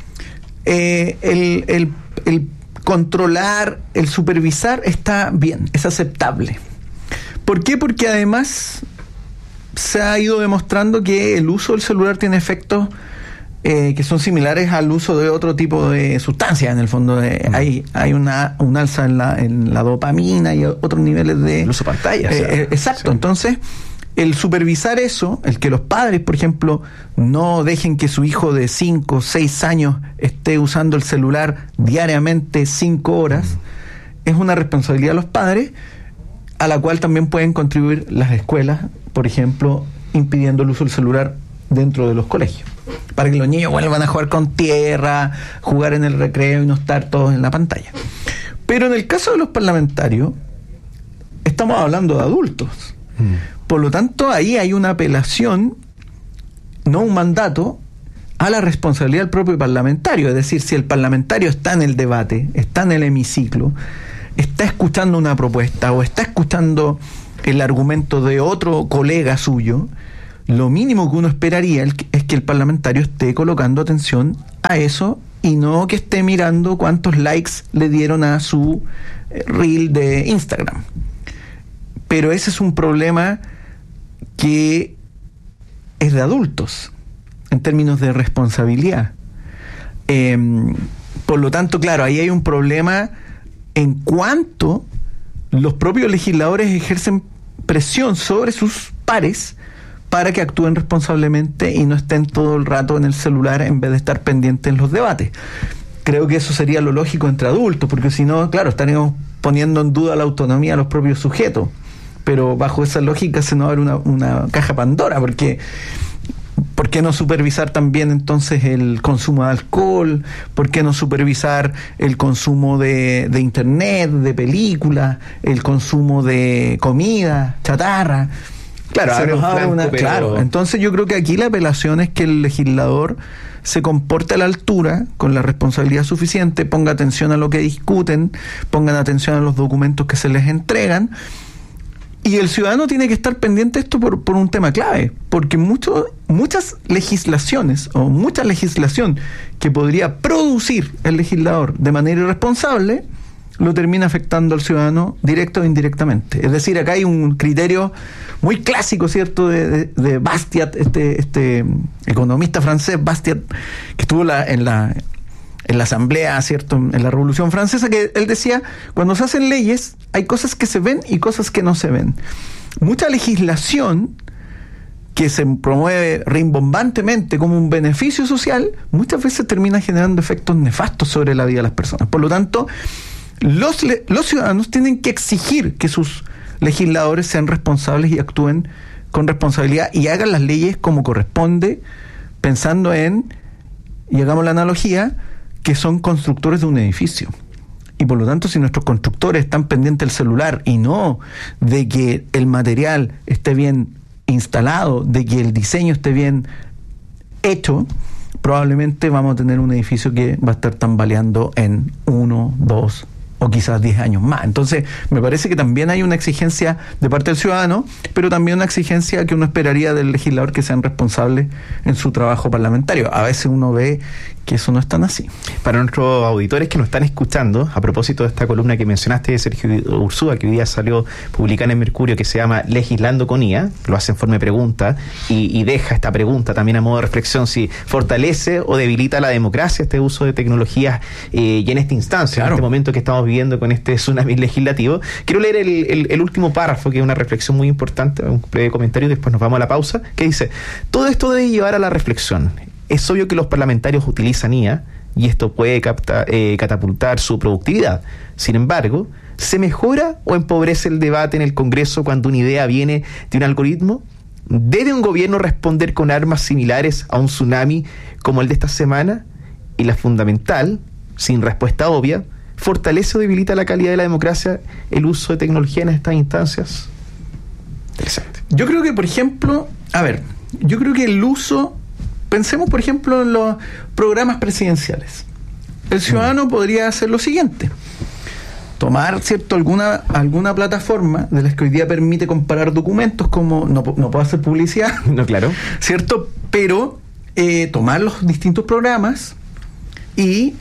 O: el controlar, el supervisar está bien, es aceptable. ¿Por qué? Porque además se ha ido demostrando que el uso del celular tiene efectos que son similares al uso de otro tipo de sustancias. En el fondo hay un alza en la dopamina y otros niveles de...
N: El uso de pantallas.
O: Exacto, sí. Entonces, el supervisar eso, el que los padres, por ejemplo, no dejen que su hijo de 5 o 6 años esté usando el celular diariamente 5 horas, es una responsabilidad de los padres, a la cual también pueden contribuir las escuelas, por ejemplo, impidiendo el uso del celular dentro de los colegios, para que los niños vuelvan a jugar con tierra, jugar en el recreo y no estar todos en la pantalla. Pero en el caso de los parlamentarios, estamos hablando de adultos. Por lo tanto, ahí hay una apelación, no un mandato, a la responsabilidad del propio parlamentario. Es decir, si el parlamentario está en el debate, está en el hemiciclo, está escuchando una propuesta o está escuchando el argumento de otro colega suyo, lo mínimo que uno esperaría es que el parlamentario esté colocando atención a eso y no que esté mirando cuántos likes le dieron a su reel de Instagram. Pero ese es un problema que es de adultos en términos de responsabilidad. Por lo tanto, claro, ahí hay un problema en cuanto los propios legisladores ejercen presión sobre sus pares para que actúen responsablemente y no estén todo el rato en el celular en vez de estar pendientes en los debates. Creo que eso sería lo lógico entre adultos, porque si no, claro, estaríamos poniendo en duda la autonomía de los propios sujetos. Pero bajo esa lógica se nos abre una caja Pandora, porque ¿por qué no supervisar también entonces el consumo de alcohol? ¿Por qué no supervisar el consumo de internet, de películas, el consumo de comida, chatarra? Claro, entonces yo creo que aquí la apelación es que el legislador se comporte a la altura, con la responsabilidad suficiente, ponga atención a lo que discuten, pongan atención a los documentos que se les entregan. Y el ciudadano tiene que estar pendiente de esto por un tema clave, porque muchas legislaciones o mucha legislación que podría producir el legislador de manera irresponsable lo termina afectando al ciudadano directo o indirectamente. Es decir, acá hay un criterio muy clásico, ¿cierto?, de Bastiat, este economista francés, Bastiat, que estuvo en la asamblea, ¿cierto?, en la Revolución Francesa, que él decía, cuando se hacen leyes, hay cosas que se ven y cosas que no se ven. Mucha legislación que se promueve rimbombantemente como un beneficio social, muchas veces termina generando efectos nefastos sobre la vida de las personas. Por lo tanto, los ciudadanos tienen que exigir que sus legisladores sean responsables y actúen con responsabilidad y hagan las leyes como corresponde, pensando en, y hagamos la analogía, que son constructores de un edificio. Y por lo tanto, si nuestros constructores están pendientes del celular y no de que el material esté bien instalado, de que el diseño esté bien hecho, probablemente vamos a tener un edificio que va a estar tambaleando en 1, 2 o quizás 10 años más. Entonces, me parece que también hay una exigencia de parte del ciudadano, pero también una exigencia que uno esperaría del legislador, que sean responsables en su trabajo parlamentario. A veces uno ve que eso no es tan así.
N: Para nuestros auditores que nos están escuchando, a propósito de esta columna que mencionaste de Sergio Ursúa, que hoy día salió publicada en Mercurio, que se llama Legislando con IA, lo hace en forma de pregunta, y deja esta pregunta también a modo de reflexión, si fortalece o debilita la democracia este uso de tecnologías, y en esta instancia, claro, en este momento que estamos viviendo con este tsunami legislativo. Quiero leer el último párrafo, que es una reflexión muy importante, un breve comentario, y después nos vamos a la pausa, que dice: todo esto debe llevar a la reflexión. Es obvio que los parlamentarios utilizan IA y esto puede catapultar su productividad. Sin embargo, ¿se mejora o empobrece el debate en el Congreso cuando una idea viene de un algoritmo? ¿Debe un gobierno responder con armas similares a un tsunami como el de esta semana? Y la fundamental, sin respuesta obvia, ¿fortalece o debilita la calidad de la democracia el uso de tecnología en estas instancias? Interesante.
O: Yo creo que, por ejemplo, yo creo que el uso... Pensemos, por ejemplo, en los programas presidenciales. El ciudadano podría hacer lo siguiente: tomar, ¿cierto?, alguna plataforma de las que hoy día permite comparar documentos, como no puedo hacer publicidad,
N: no, claro,
O: ¿cierto?, pero tomar los distintos programas y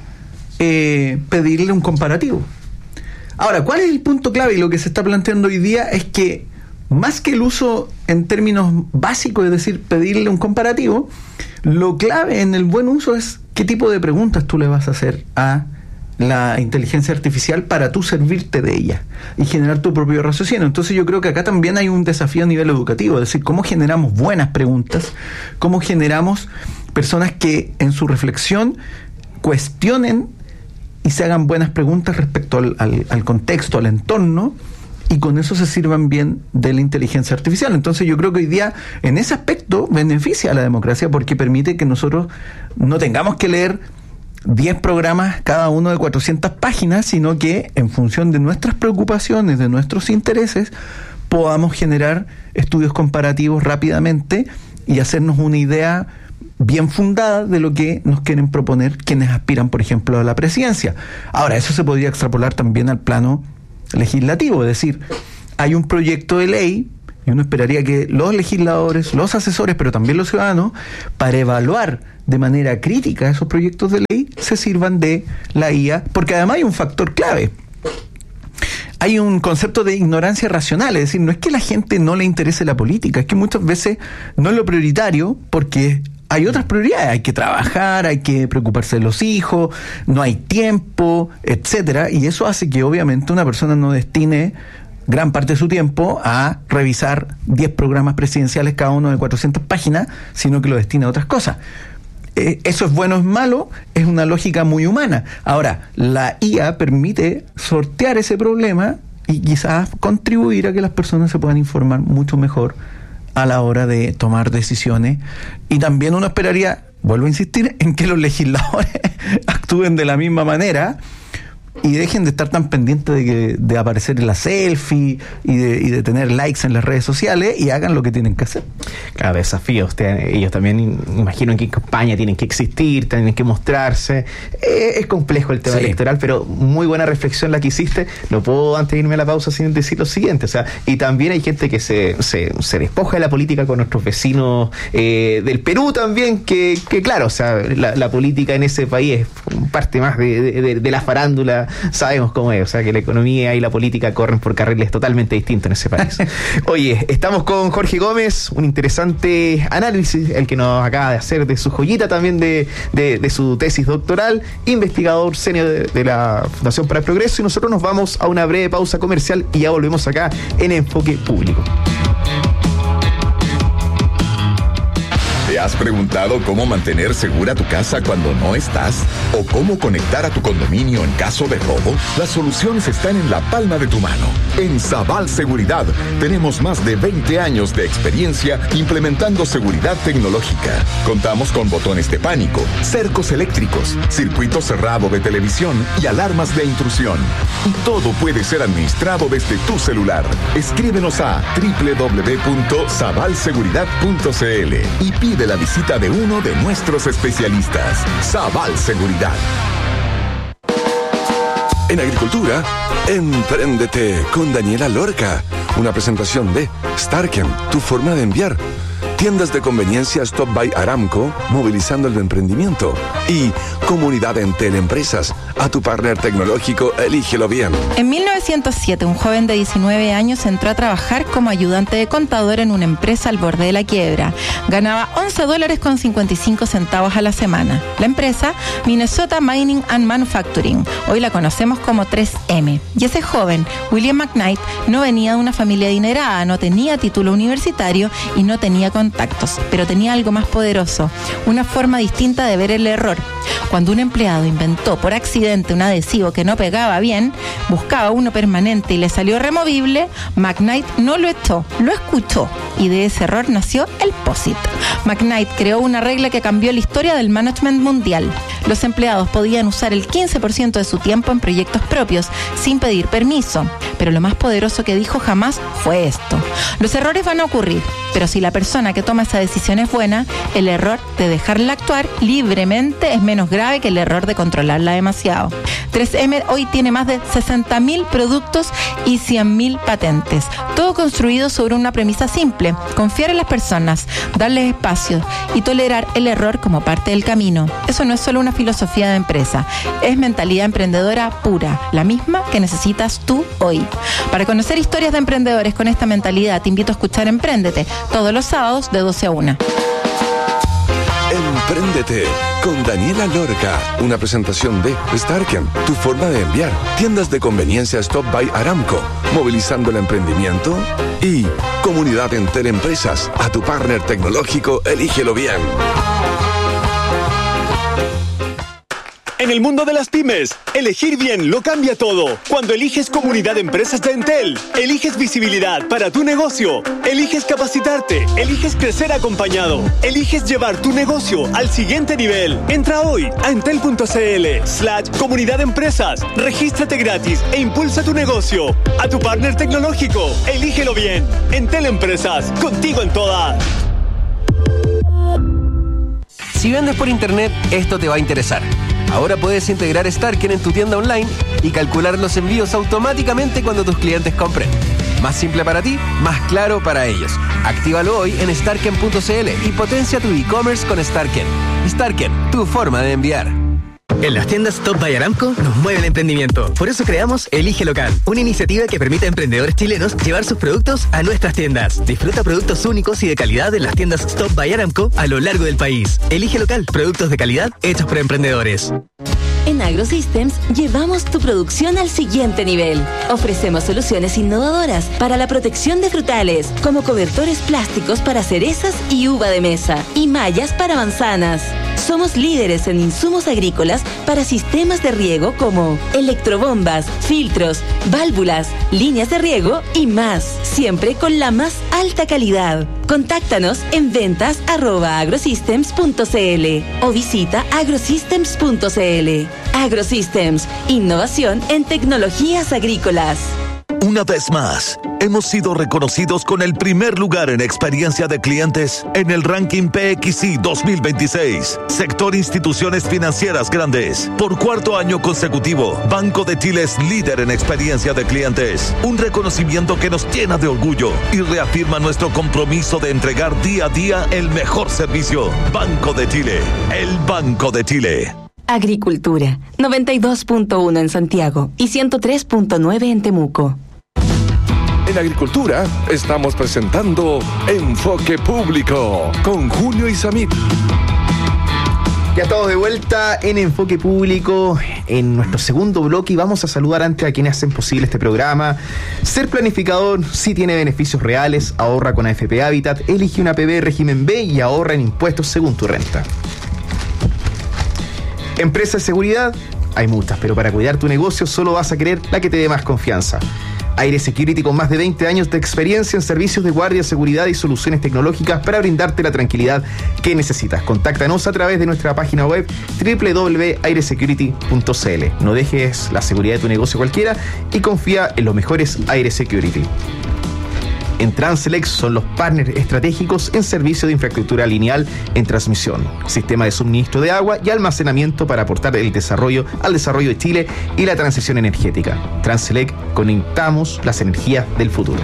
O: pedirle un comparativo. Ahora, ¿cuál es el punto clave? Y lo que se está planteando hoy día es que, más que el uso en términos básicos, es decir, pedirle un comparativo, Lo clave en el buen uso es qué tipo de preguntas tú le vas a hacer a la inteligencia artificial para tú servirte de ella y generar tu propio raciocinio. Entonces yo creo que acá también hay un desafío a nivel educativo, es decir, cómo generamos buenas preguntas, cómo generamos personas que en su reflexión cuestionen y se hagan buenas preguntas respecto al contexto, al entorno, y con eso se sirvan bien de la inteligencia artificial. Entonces yo creo que hoy día en ese aspecto beneficia a la democracia porque permite que nosotros no tengamos que leer 10 programas, cada uno de 400 páginas, sino que en función de nuestras preocupaciones, de nuestros intereses, podamos generar estudios comparativos rápidamente y hacernos una idea bien fundada de lo que nos quieren proponer quienes aspiran, por ejemplo, a la presidencia. Ahora, eso se podría extrapolar también al plano legislativo, es decir, hay un proyecto de ley y uno esperaría que los legisladores, los asesores, pero también los ciudadanos, para evaluar de manera crítica esos proyectos de ley, se sirvan de la IA, porque además hay un factor clave. Hay un concepto de ignorancia racional, es decir, no es que a la gente no le interese la política, es que muchas veces no es lo prioritario porque hay otras prioridades, hay que trabajar, hay que preocuparse de los hijos, no hay tiempo, etcétera, y eso hace que obviamente una persona no destine gran parte de su tiempo a revisar 10 programas presidenciales, cada uno de 400 páginas, sino que lo destina a otras cosas. ¿Eso es bueno o es malo? Es una lógica muy humana. Ahora, la IA permite sortear ese problema y quizás contribuir a que las personas se puedan informar mucho mejor a la hora de tomar decisiones. Y también uno esperaría, vuelvo a insistir, en que los legisladores actúen de la misma manera y dejen de estar tan pendientes de aparecer en la selfie y de tener likes en las redes sociales y hagan lo que tienen que hacer.
N: Claro, desafíos. Ellos también imagino que en campaña tienen que existir, tienen que mostrarse. Es complejo el tema electoral, pero muy buena reflexión la que hiciste. No puedo antes de irme a la pausa sin decir lo siguiente. O sea, y también hay gente que se despoja de la política con nuestros vecinos del Perú también, que claro, o sea, la política en ese país es parte más de la farándula. Sabemos cómo es, o sea que la economía y la política corren por carriles totalmente distintos en ese país. Oye, estamos con Jorge Gómez, un interesante análisis, el que nos acaba de hacer de su joyita también de su tesis doctoral, investigador senior de la Fundación para el Progreso, y nosotros nos vamos a una breve pausa comercial y ya volvemos acá en Enfoque Público.
G: ¿Te has preguntado cómo mantener segura tu casa cuando no estás? ¿O cómo conectar a tu condominio en caso de robo? Las soluciones están en la palma de tu mano. En Sabal Seguridad tenemos más de 20 años de experiencia implementando seguridad tecnológica. Contamos con botones de pánico, cercos eléctricos, circuito cerrado de televisión y alarmas de intrusión. Y todo puede ser administrado desde tu celular. Escríbenos a www.sabalseguridad.cl y pide la visita de uno de nuestros especialistas. Sabal Seguridad.
E: En agricultura, empréndete con Daniela Lorca. Una presentación de Starken, tu forma de enviar. Tiendas de conveniencia Stop by Aramco, movilizando el emprendimiento. Y Comunidad Entel Empresas, a tu partner tecnológico, elígelo bien.
P: En 1907, un joven de 19 años entró a trabajar como ayudante de contador en una empresa al borde de la quiebra. Ganaba $11.55 a la semana. La empresa, Minnesota Mining and Manufacturing, hoy la conocemos como 3M. Y ese joven, William McKnight, no venía de una familia adinerada, no tenía título universitario y no tenía contactos, pero tenía algo más poderoso, una forma distinta de ver el error. Cuando un empleado inventó por accidente un adhesivo que no pegaba bien, buscaba uno permanente y le salió removible, McKnight no lo echó, lo escuchó, y de ese error nació el POSIT. McKnight creó una regla que cambió la historia del management mundial. Los empleados podían usar el 15% de su tiempo en proyectos propios, sin pedir permiso. Pero lo más poderoso que dijo jamás fue esto: los errores van a ocurrir, pero si la persona que toma esa decisión es buena, el error de dejarla actuar libremente es menos grave que el error de controlarla demasiado. 3M hoy tiene más de 60.000 productos y 100.000 patentes, todo construido sobre una premisa simple: confiar en las personas, darles espacio y tolerar el error como parte del camino. Eso no es solo una filosofía de empresa, es mentalidad emprendedora pura, la misma que necesitas tú hoy. Para conocer historias de emprendedores con esta mentalidad, te invito a escuchar Empréndete todos los sábados de 12 a 1.
E: Empréndete con Daniela Lorca. Una presentación de Starken, tu forma de enviar. Tiendas de conveniencia Stop by Aramco, movilizando el emprendimiento. Y Comunidad Entel Empresas, a tu partner tecnológico, elígelo bien.
Q: En el mundo de las pymes, elegir bien lo cambia todo. Cuando eliges Comunidad de Empresas de Entel, eliges visibilidad para tu negocio, eliges capacitarte, eliges crecer acompañado, eliges llevar tu negocio al siguiente nivel. Entra hoy a entel.cl/Comunidad de Empresas, regístrate gratis e impulsa tu negocio. A tu partner tecnológico, elígelo bien. Entel Empresas, contigo en todas.
R: Si vendes por internet, esto te va a interesar. Ahora puedes integrar Starken en tu tienda online y calcular los envíos automáticamente cuando tus clientes compren. Más simple para ti, más claro para ellos. Actívalo hoy en starken.cl y potencia tu e-commerce con Starken. Starken, tu forma de enviar.
S: En las tiendas Stop by Aramco nos mueve el emprendimiento. Por eso creamos Elige Local, una iniciativa que permite a emprendedores chilenos llevar sus productos a nuestras tiendas. Disfruta productos únicos y de calidad en las tiendas Stop by Aramco a lo largo del país. Elige Local, productos de calidad hechos por emprendedores.
F: En AgroSystems llevamos tu producción al siguiente nivel. Ofrecemos soluciones innovadoras para la protección de frutales, como cobertores plásticos para cerezas y uva de mesa, y mallas para manzanas. Somos líderes en insumos agrícolas para sistemas de riego como electrobombas, filtros, válvulas, líneas de riego y más, siempre con la más alta calidad. Contáctanos en ventas@agrosystems.cl o visita agrosystems.cl. AgroSystems, innovación en tecnologías agrícolas.
L: Una vez más, hemos sido reconocidos con el primer lugar en experiencia de clientes en el ranking PXI 2026. Sector Instituciones Financieras Grandes. Por cuarto año consecutivo, Banco de Chile es líder en experiencia de clientes. Un reconocimiento que nos llena de orgullo y reafirma nuestro compromiso de entregar día a día el mejor servicio. Banco de Chile, el Banco de Chile.
F: Agricultura, 92.1 en Santiago y 103.9 en Temuco.
E: En Agricultura estamos presentando Enfoque Público con Julio Isamit.
N: Ya estamos de vuelta en Enfoque Público, en nuestro segundo bloque, y vamos a saludar antes a quienes hacen posible este programa. Ser planificador sí tiene beneficios reales. Ahorra con AFP Habitat, elige una APB régimen B y ahorra en impuestos según tu renta. Empresa de seguridad, hay muchas, pero para cuidar tu negocio solo vas a querer la que te dé más confianza. Aire Security, con más de 20 años de experiencia en servicios de guardia, seguridad y soluciones tecnológicas para brindarte la tranquilidad que necesitas. Contáctanos a través de nuestra página web www.airesecurity.cl. No dejes la seguridad de tu negocio cualquiera y confía en los mejores Aire Security. En Transelec son los partners estratégicos en servicio de infraestructura lineal en transmisión, sistema de suministro de agua y almacenamiento para aportar al desarrollo de Chile y la transición energética. Transelec, conectamos las energías del futuro.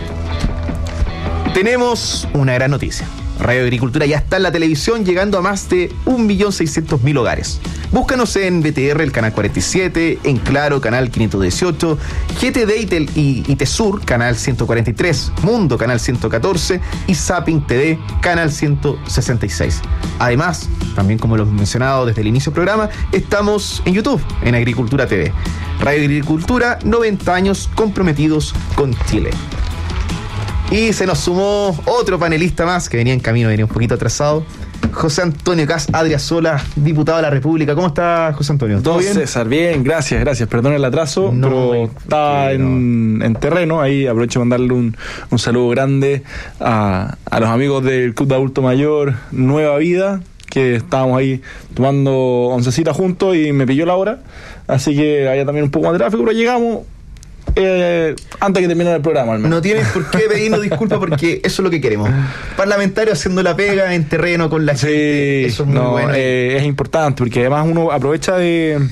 N: Tenemos una gran noticia. Radio Agricultura ya está en la televisión, llegando a más de 1.600.000 hogares. Búscanos en BTR, el canal 47, en Claro, canal 518, GTD y Tesur, canal 143, Mundo, canal 114 y Zapping TV, canal 166. Además, también como lo hemos mencionado desde el inicio del programa, estamos en YouTube, en Agricultura TV. Radio Agricultura, 90 años comprometidos con Chile. Y se nos sumó otro panelista más que venía en camino, venía un poquito atrasado. José Antonio Kast Adriasola, diputado de la República. ¿Cómo está, José Antonio?
T: ¿Todo bien? César, bien, gracias. Perdón el atraso, pero está en terreno. Ahí aprovecho de mandarle un saludo grande a los amigos del Club de Adulto Mayor Nueva Vida, que estábamos ahí tomando oncecita juntos y me pilló la hora. Así que había también un poco más de tráfico, pero llegamos antes que terminara el programa, al menos.
N: No tienes por qué pedirnos disculpas, porque eso es lo que queremos. Parlamentario haciendo la pega en terreno con la gente. Eso es muy bueno.
T: Es importante, porque además uno aprovecha de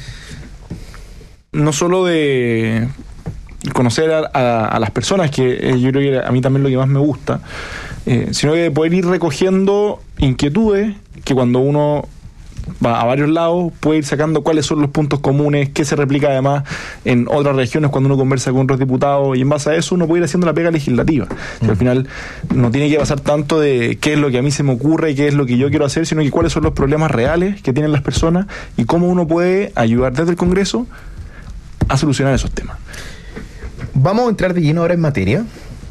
T: no solo de conocer a las personas, que yo creo que a mí también lo que más me gusta, sino que de poder ir recogiendo inquietudes que cuando uno va a varios lados, puede ir sacando cuáles son los puntos comunes, qué se replica además en otras regiones cuando uno conversa con otros diputados, y en base a eso uno puede ir haciendo la pega legislativa. Que al final no tiene que pasar tanto de qué es lo que a mí se me ocurre y qué es lo que yo quiero hacer, sino que cuáles son los problemas reales que tienen las personas y cómo uno puede ayudar desde el Congreso a solucionar esos temas.
N: Vamos a entrar de lleno ahora en materia.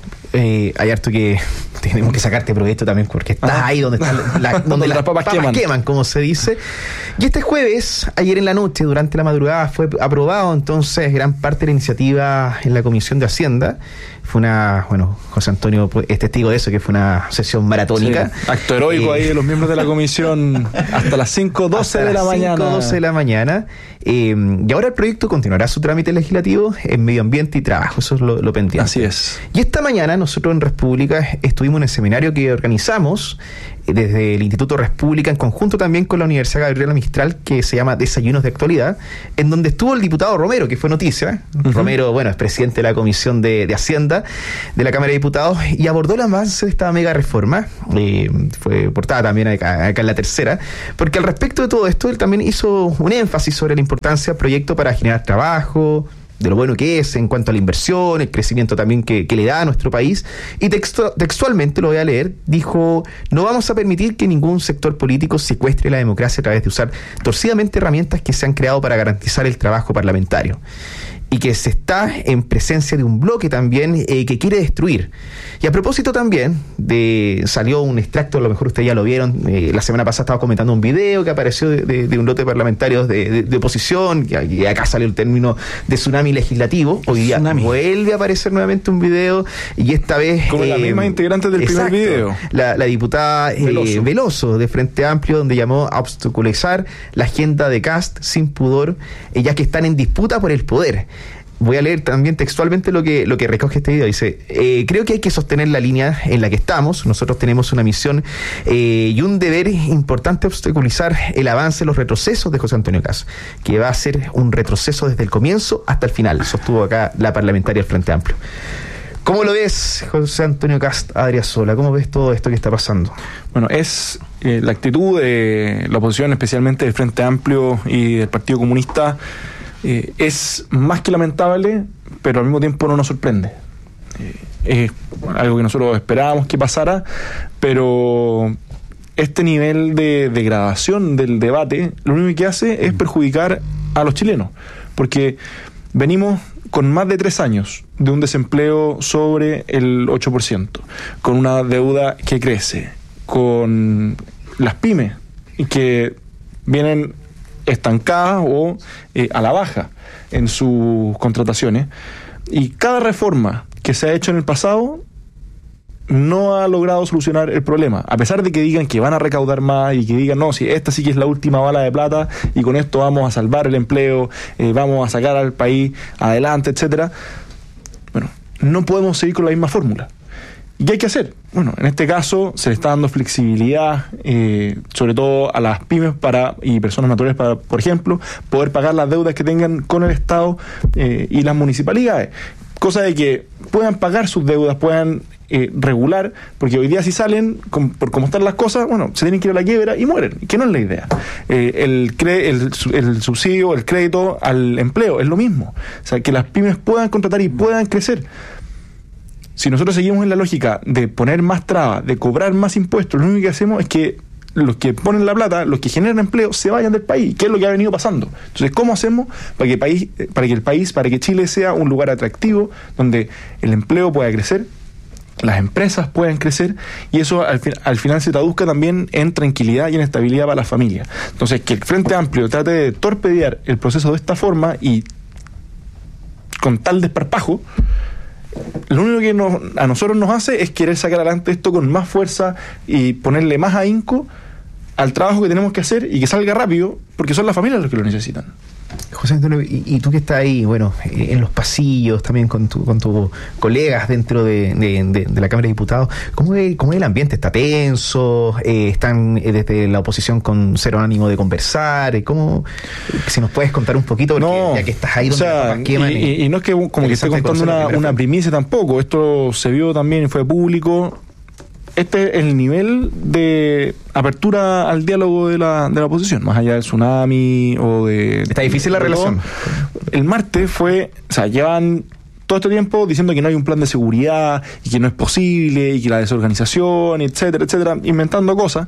N: Hay harto que tenemos que sacarte provecho también porque estás ahí donde están donde las papas queman, como se dice. Y este jueves, ayer en la noche, durante la madrugada, fue aprobado entonces gran parte de la iniciativa en la Comisión de Hacienda. Fue José Antonio es testigo de eso, que fue una sesión maratónica.
T: Sí, acto heroico ahí de los miembros de la comisión hasta las 5:12 de la mañana.
N: 5:12 de la mañana. Y ahora el proyecto continuará su trámite legislativo en Medio Ambiente y Trabajo, eso es lo pendiente.
T: Así es.
N: Y esta mañana nosotros en República estuvimos en el seminario que organizamos desde el Instituto República en conjunto también con la Universidad Gabriela Mistral, que se llama Desayunos de Actualidad, en donde estuvo el diputado Romero, que fue noticia. Romero, es presidente de la Comisión de Hacienda de la Cámara de Diputados, y abordó el avance de esta mega reforma. Fue portada también acá en La Tercera, porque al respecto de todo esto, él también hizo un énfasis sobre la importancia del proyecto para generar trabajo, de lo bueno que es en cuanto a la inversión, el crecimiento también que le da a nuestro país. Y textualmente, lo voy a leer, dijo: no vamos a permitir que ningún sector político secuestre la democracia a través de usar torcidamente herramientas que se han creado para garantizar el trabajo parlamentario. Y que se está en presencia de un bloque también que quiere destruir. Y a propósito también, salió un extracto, a lo mejor ustedes ya lo vieron, la semana pasada estaba comentando un video que apareció de un lote de parlamentarios de oposición, y acá salió el término de tsunami legislativo. Hoy día vuelve a aparecer nuevamente un video, y esta vez...
T: Como la misma integrante del primer video.
N: La diputada Veloso, de Frente Amplio, donde llamó a obstaculizar la agenda de Kast sin pudor, ya que están en disputa por el poder. Voy a leer también textualmente lo que recoge este video. Dice: creo que hay que sostener la línea en la que estamos. Nosotros tenemos una misión y un deber importante, obstaculizar el avance, los retrocesos de José Antonio Kast, que va a ser un retroceso desde el comienzo hasta el final, sostuvo acá la parlamentaria del Frente Amplio. ¿Cómo lo ves, José Antonio Kast Adriasola? ¿Cómo ves todo esto que está pasando?
T: Bueno, es la actitud de la oposición, especialmente del Frente Amplio y del Partido Comunista, es más que lamentable, pero al mismo tiempo no nos sorprende. Es algo que nosotros esperábamos que pasara, pero este nivel de degradación del debate lo único que hace es perjudicar a los chilenos, porque venimos con más de 3 años de un desempleo sobre el 8%, con una deuda que crece, con las pymes que vienen estancadas o a la baja en sus contrataciones, y cada reforma que se ha hecho en el pasado no ha logrado solucionar el problema, a pesar de que digan que van a recaudar más y que digan: no, si esta sí que es la última bala de plata y con esto vamos a salvar el empleo, vamos a sacar al país adelante, etcétera. Bueno, no podemos seguir con la misma fórmula. ¿Y qué hay que hacer? Bueno, en este caso se le está dando flexibilidad, sobre todo a las pymes y personas naturales para, por ejemplo, poder pagar las deudas que tengan con el Estado y las municipalidades. Cosa de que puedan pagar sus deudas, puedan regular, porque hoy día si salen, por cómo están las cosas, se tienen que ir a la quiebra y mueren, que no es la idea. El subsidio, el crédito al empleo, es lo mismo. O sea, que las pymes puedan contratar y puedan crecer. Si nosotros seguimos en la lógica de poner más trabas, de cobrar más impuestos, lo único que hacemos es que los que ponen la plata, los que generan empleo, se vayan del país, que es lo que ha venido pasando. Entonces, ¿cómo hacemos para que Chile sea un lugar atractivo, donde el empleo pueda crecer, las empresas puedan crecer, y eso al final se traduzca también en tranquilidad y en estabilidad para las familias? Entonces, que el Frente Amplio trate de torpedear el proceso de esta forma y con tal desparpajo, lo único que a nosotros nos hace es querer sacar adelante esto con más fuerza y ponerle más ahínco al trabajo que tenemos que hacer y que salga rápido, porque son las familias los que lo necesitan.
N: José Antonio, y tú que estás ahí, en los pasillos, también con tus colegas dentro de la Cámara de Diputados, ¿cómo es el ambiente? ¿Está tenso? ¿Están desde la oposición con cero ánimo de conversar? Si nos puedes contar un poquito, porque ya que estás ahí donde queman.
T: Y no es que como que esté contando una primicia tampoco, esto se vio también y fue público. este es el nivel de apertura al diálogo de la oposición, más allá del tsunami o de...
N: Está difícil la relación.
T: El martes fue, o sea, llevan todo este tiempo diciendo que no hay un plan de seguridad y que no es posible y que la desorganización, etcétera, etcétera, inventando cosas.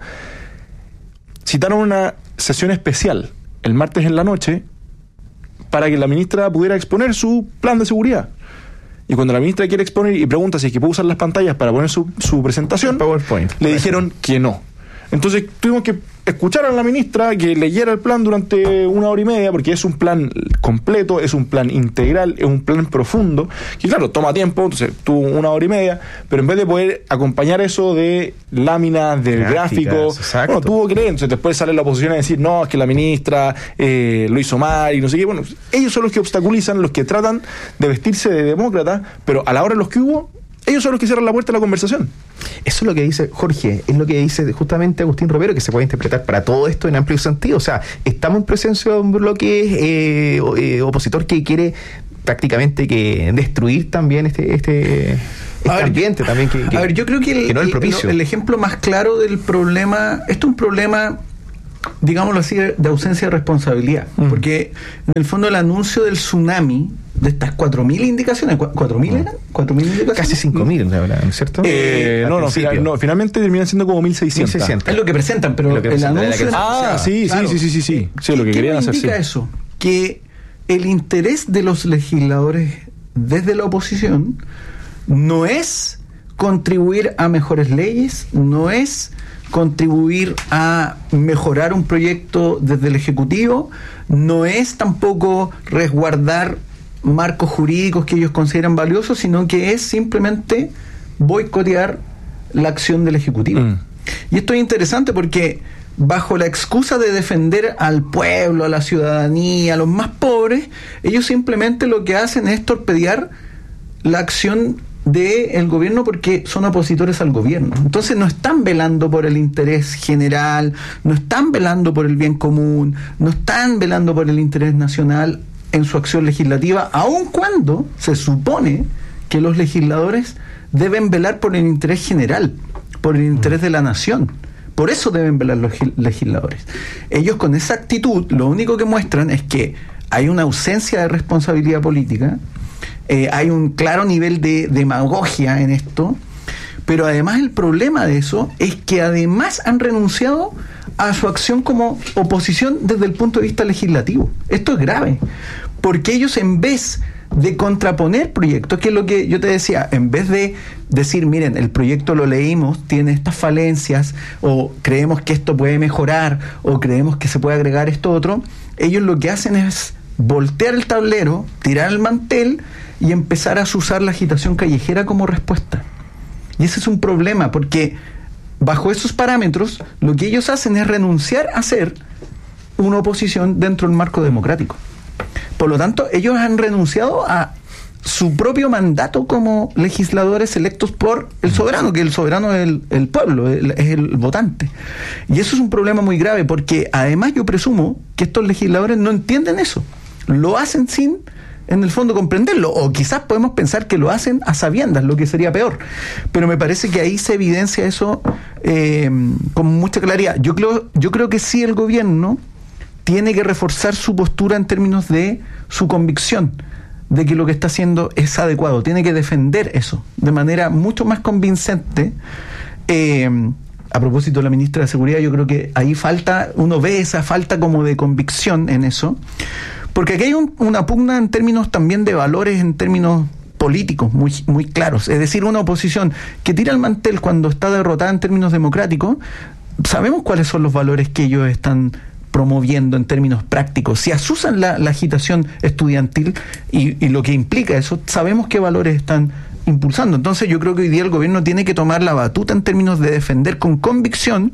T: Citaron una sesión especial el martes en la noche para que la ministra pudiera exponer su plan de seguridad. Y cuando la ministra quiere exponer y pregunta si es que puede usar las pantallas para poner su presentación,
N: PowerPoint,
T: le dijeron que no. Entonces tuvimos que escuchar a la ministra que leyera el plan durante 1 hora y media, porque es un plan completo, es un plan integral, es un plan profundo, que claro, toma tiempo, entonces tuvo 1 hora y media, pero en vez de poder acompañar eso de láminas, de gráficos, bueno, tuvo que leer. Entonces después sale la oposición a decir, no, es que la ministra lo hizo mal y no sé qué. Bueno, ellos son los que obstaculizan, los que tratan de vestirse de demócrata, pero a la hora de los que hubo, ellos son los que cierran la puerta a la conversación.
N: Eso es lo que dice Jorge, es lo que dice justamente Agustín Romero, que se puede interpretar para todo esto en amplio sentido. O sea, estamos en presencia de un bloque opositor que quiere prácticamente que destruir también este ambiente también que
O: a ver, yo creo que
N: no es el propicio.
O: El ejemplo más claro del problema, esto es un problema, digámoslo así, de ausencia de responsabilidad, porque en el fondo el anuncio del tsunami, de estas 4.000 indicaciones, ¿4.000 eran? ¿4.000 indicaciones?
N: Casi 5.000, ¿no es cierto?
T: Finalmente terminan siendo como 1.600.
O: Es lo que presentan, pero el anuncio...
T: Sí, lo que querían hacer.
O: ¿Qué indica eso? Que el interés de los legisladores desde la oposición no es contribuir a mejores leyes, no es contribuir a mejorar un proyecto desde el Ejecutivo, no es tampoco resguardar marcos jurídicos que ellos consideran valiosos, sino que es simplemente boicotear la acción del Ejecutivo. Y esto es interesante porque bajo la excusa de defender al pueblo, a la ciudadanía, a los más pobres, ellos simplemente lo que hacen es torpedear la acción del gobierno porque son opositores al gobierno. Entonces no están velando por el interés general, no están velando por el bien común, no están velando por el interés nacional en su acción legislativa, aun cuando se supone que los legisladores deben velar por el interés general, por el interés de la nación. Por eso deben velar los legisladores. Ellos con esa actitud lo único que muestran es que hay una ausencia de responsabilidad política, hay un claro nivel de demagogia en esto, pero además el problema de eso es que además han renunciado a su acción como oposición desde el punto de vista legislativo. Esto es grave, porque ellos, en vez de contraponer proyectos, que es lo que yo te decía, en vez de decir, miren, el proyecto lo leímos, tiene estas falencias, o creemos que esto puede mejorar, o creemos que se puede agregar esto otro, ellos lo que hacen es voltear el tablero, tirar el mantel y empezar a usar la agitación callejera como respuesta. Y ese es un problema, porque bajo esos parámetros lo que ellos hacen es renunciar a ser una oposición dentro del marco democrático. Por lo tanto, ellos han renunciado a su propio mandato como legisladores electos por el soberano, que el soberano es el pueblo, es el votante. Y eso es un problema muy grave, porque además yo presumo que estos legisladores no entienden eso. Lo hacen sin, en el fondo, comprenderlo, o quizás podemos pensar que lo hacen a sabiendas, lo que sería peor. Pero me parece que ahí se evidencia eso con mucha claridad. Yo creo que sí, el gobierno tiene que reforzar su postura en términos de su convicción de que lo que está haciendo es adecuado. Tiene que defender eso de manera mucho más convincente. A propósito de la ministra de Seguridad, yo creo que ahí uno ve esa falta como de convicción en eso, porque aquí hay una pugna en términos también de valores, en términos políticos muy, muy claros. Es decir, una oposición que tira el mantel cuando está derrotada en términos democráticos, sabemos cuáles son los valores que ellos están promoviendo en términos prácticos. Si asusan la agitación estudiantil y lo que implica eso, sabemos qué valores están impulsando. Entonces yo creo que hoy día el gobierno tiene que tomar la batuta en términos de defender con convicción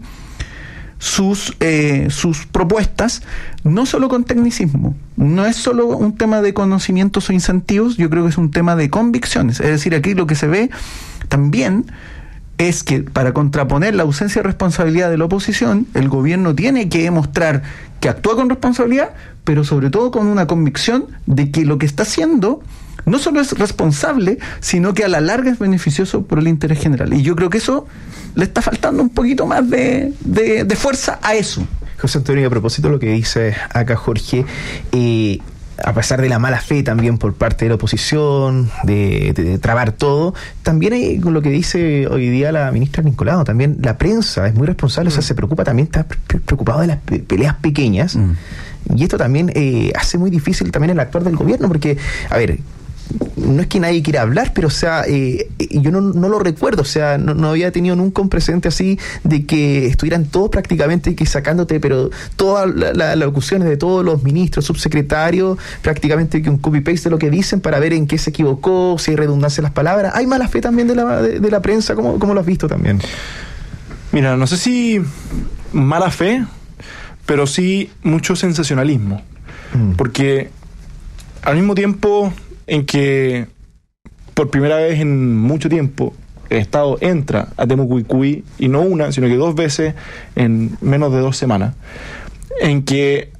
O: sus propuestas, no solo con tecnicismo, no es solo un tema de conocimientos o incentivos, yo creo que es un tema de convicciones. Es decir, aquí lo que se ve también es que para contraponer la ausencia de responsabilidad de la oposición, el gobierno tiene que demostrar que actúa con responsabilidad, pero sobre todo con una convicción de que lo que está haciendo no solo es responsable, sino que a la larga es beneficioso por el interés general. Y yo creo que eso le está faltando un poquito más de fuerza a eso.
N: José Antonio, a propósito de lo que dice acá Jorge, a pesar de la mala fe también por parte de la oposición, de trabar todo, también hay, con lo que dice hoy día la ministra Nicolao, también la prensa es muy responsable, o sea, se preocupa, también está preocupado de las peleas pequeñas, y esto también hace muy difícil también el actuar del gobierno, porque, a ver, no es que nadie quiera hablar, pero o sea, yo no lo recuerdo, o sea, no había tenido nunca un precedente así de que estuvieran todos prácticamente que sacándote, pero todas las locuciones de todos los ministros, subsecretarios, prácticamente que un copy-paste de lo que dicen para ver en qué se equivocó, si hay redundancia en las palabras. Hay mala fe también de la prensa, ¿cómo lo has visto también?
T: Mira, no sé si mala fe, pero sí mucho sensacionalismo, porque al mismo tiempo en que por primera vez en mucho tiempo el Estado entra a Temucuicui, y no una, sino que 2 veces en menos de 2 semanas, en que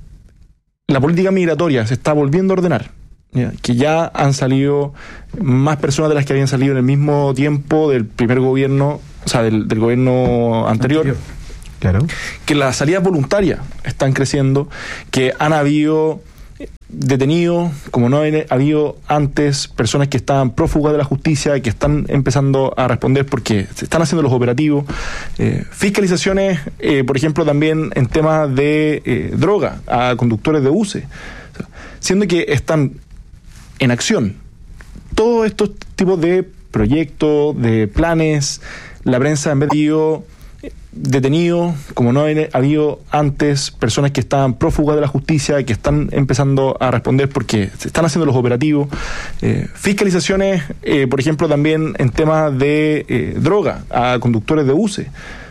T: la política migratoria se está volviendo a ordenar, ¿ya? Que ya han salido más personas de las que habían salido en el mismo tiempo del primer gobierno, o sea, del gobierno anterior.
N: Claro.
T: Que las salidas voluntarias están creciendo, que han habido detenidos, como no ha habido antes, personas que estaban prófugas de la justicia y que están empezando a responder porque se están haciendo los operativos, fiscalizaciones, por ejemplo, también en temas de droga a conductores de buses, o sea, siendo que están en acción todos estos tipos de proyectos, de planes. La prensa en vez de detenidos, como no ha habido antes, personas que estaban prófugas de la justicia y que están empezando a responder porque se están haciendo los operativos, fiscalizaciones, por ejemplo, también en temas de droga a conductores de buses,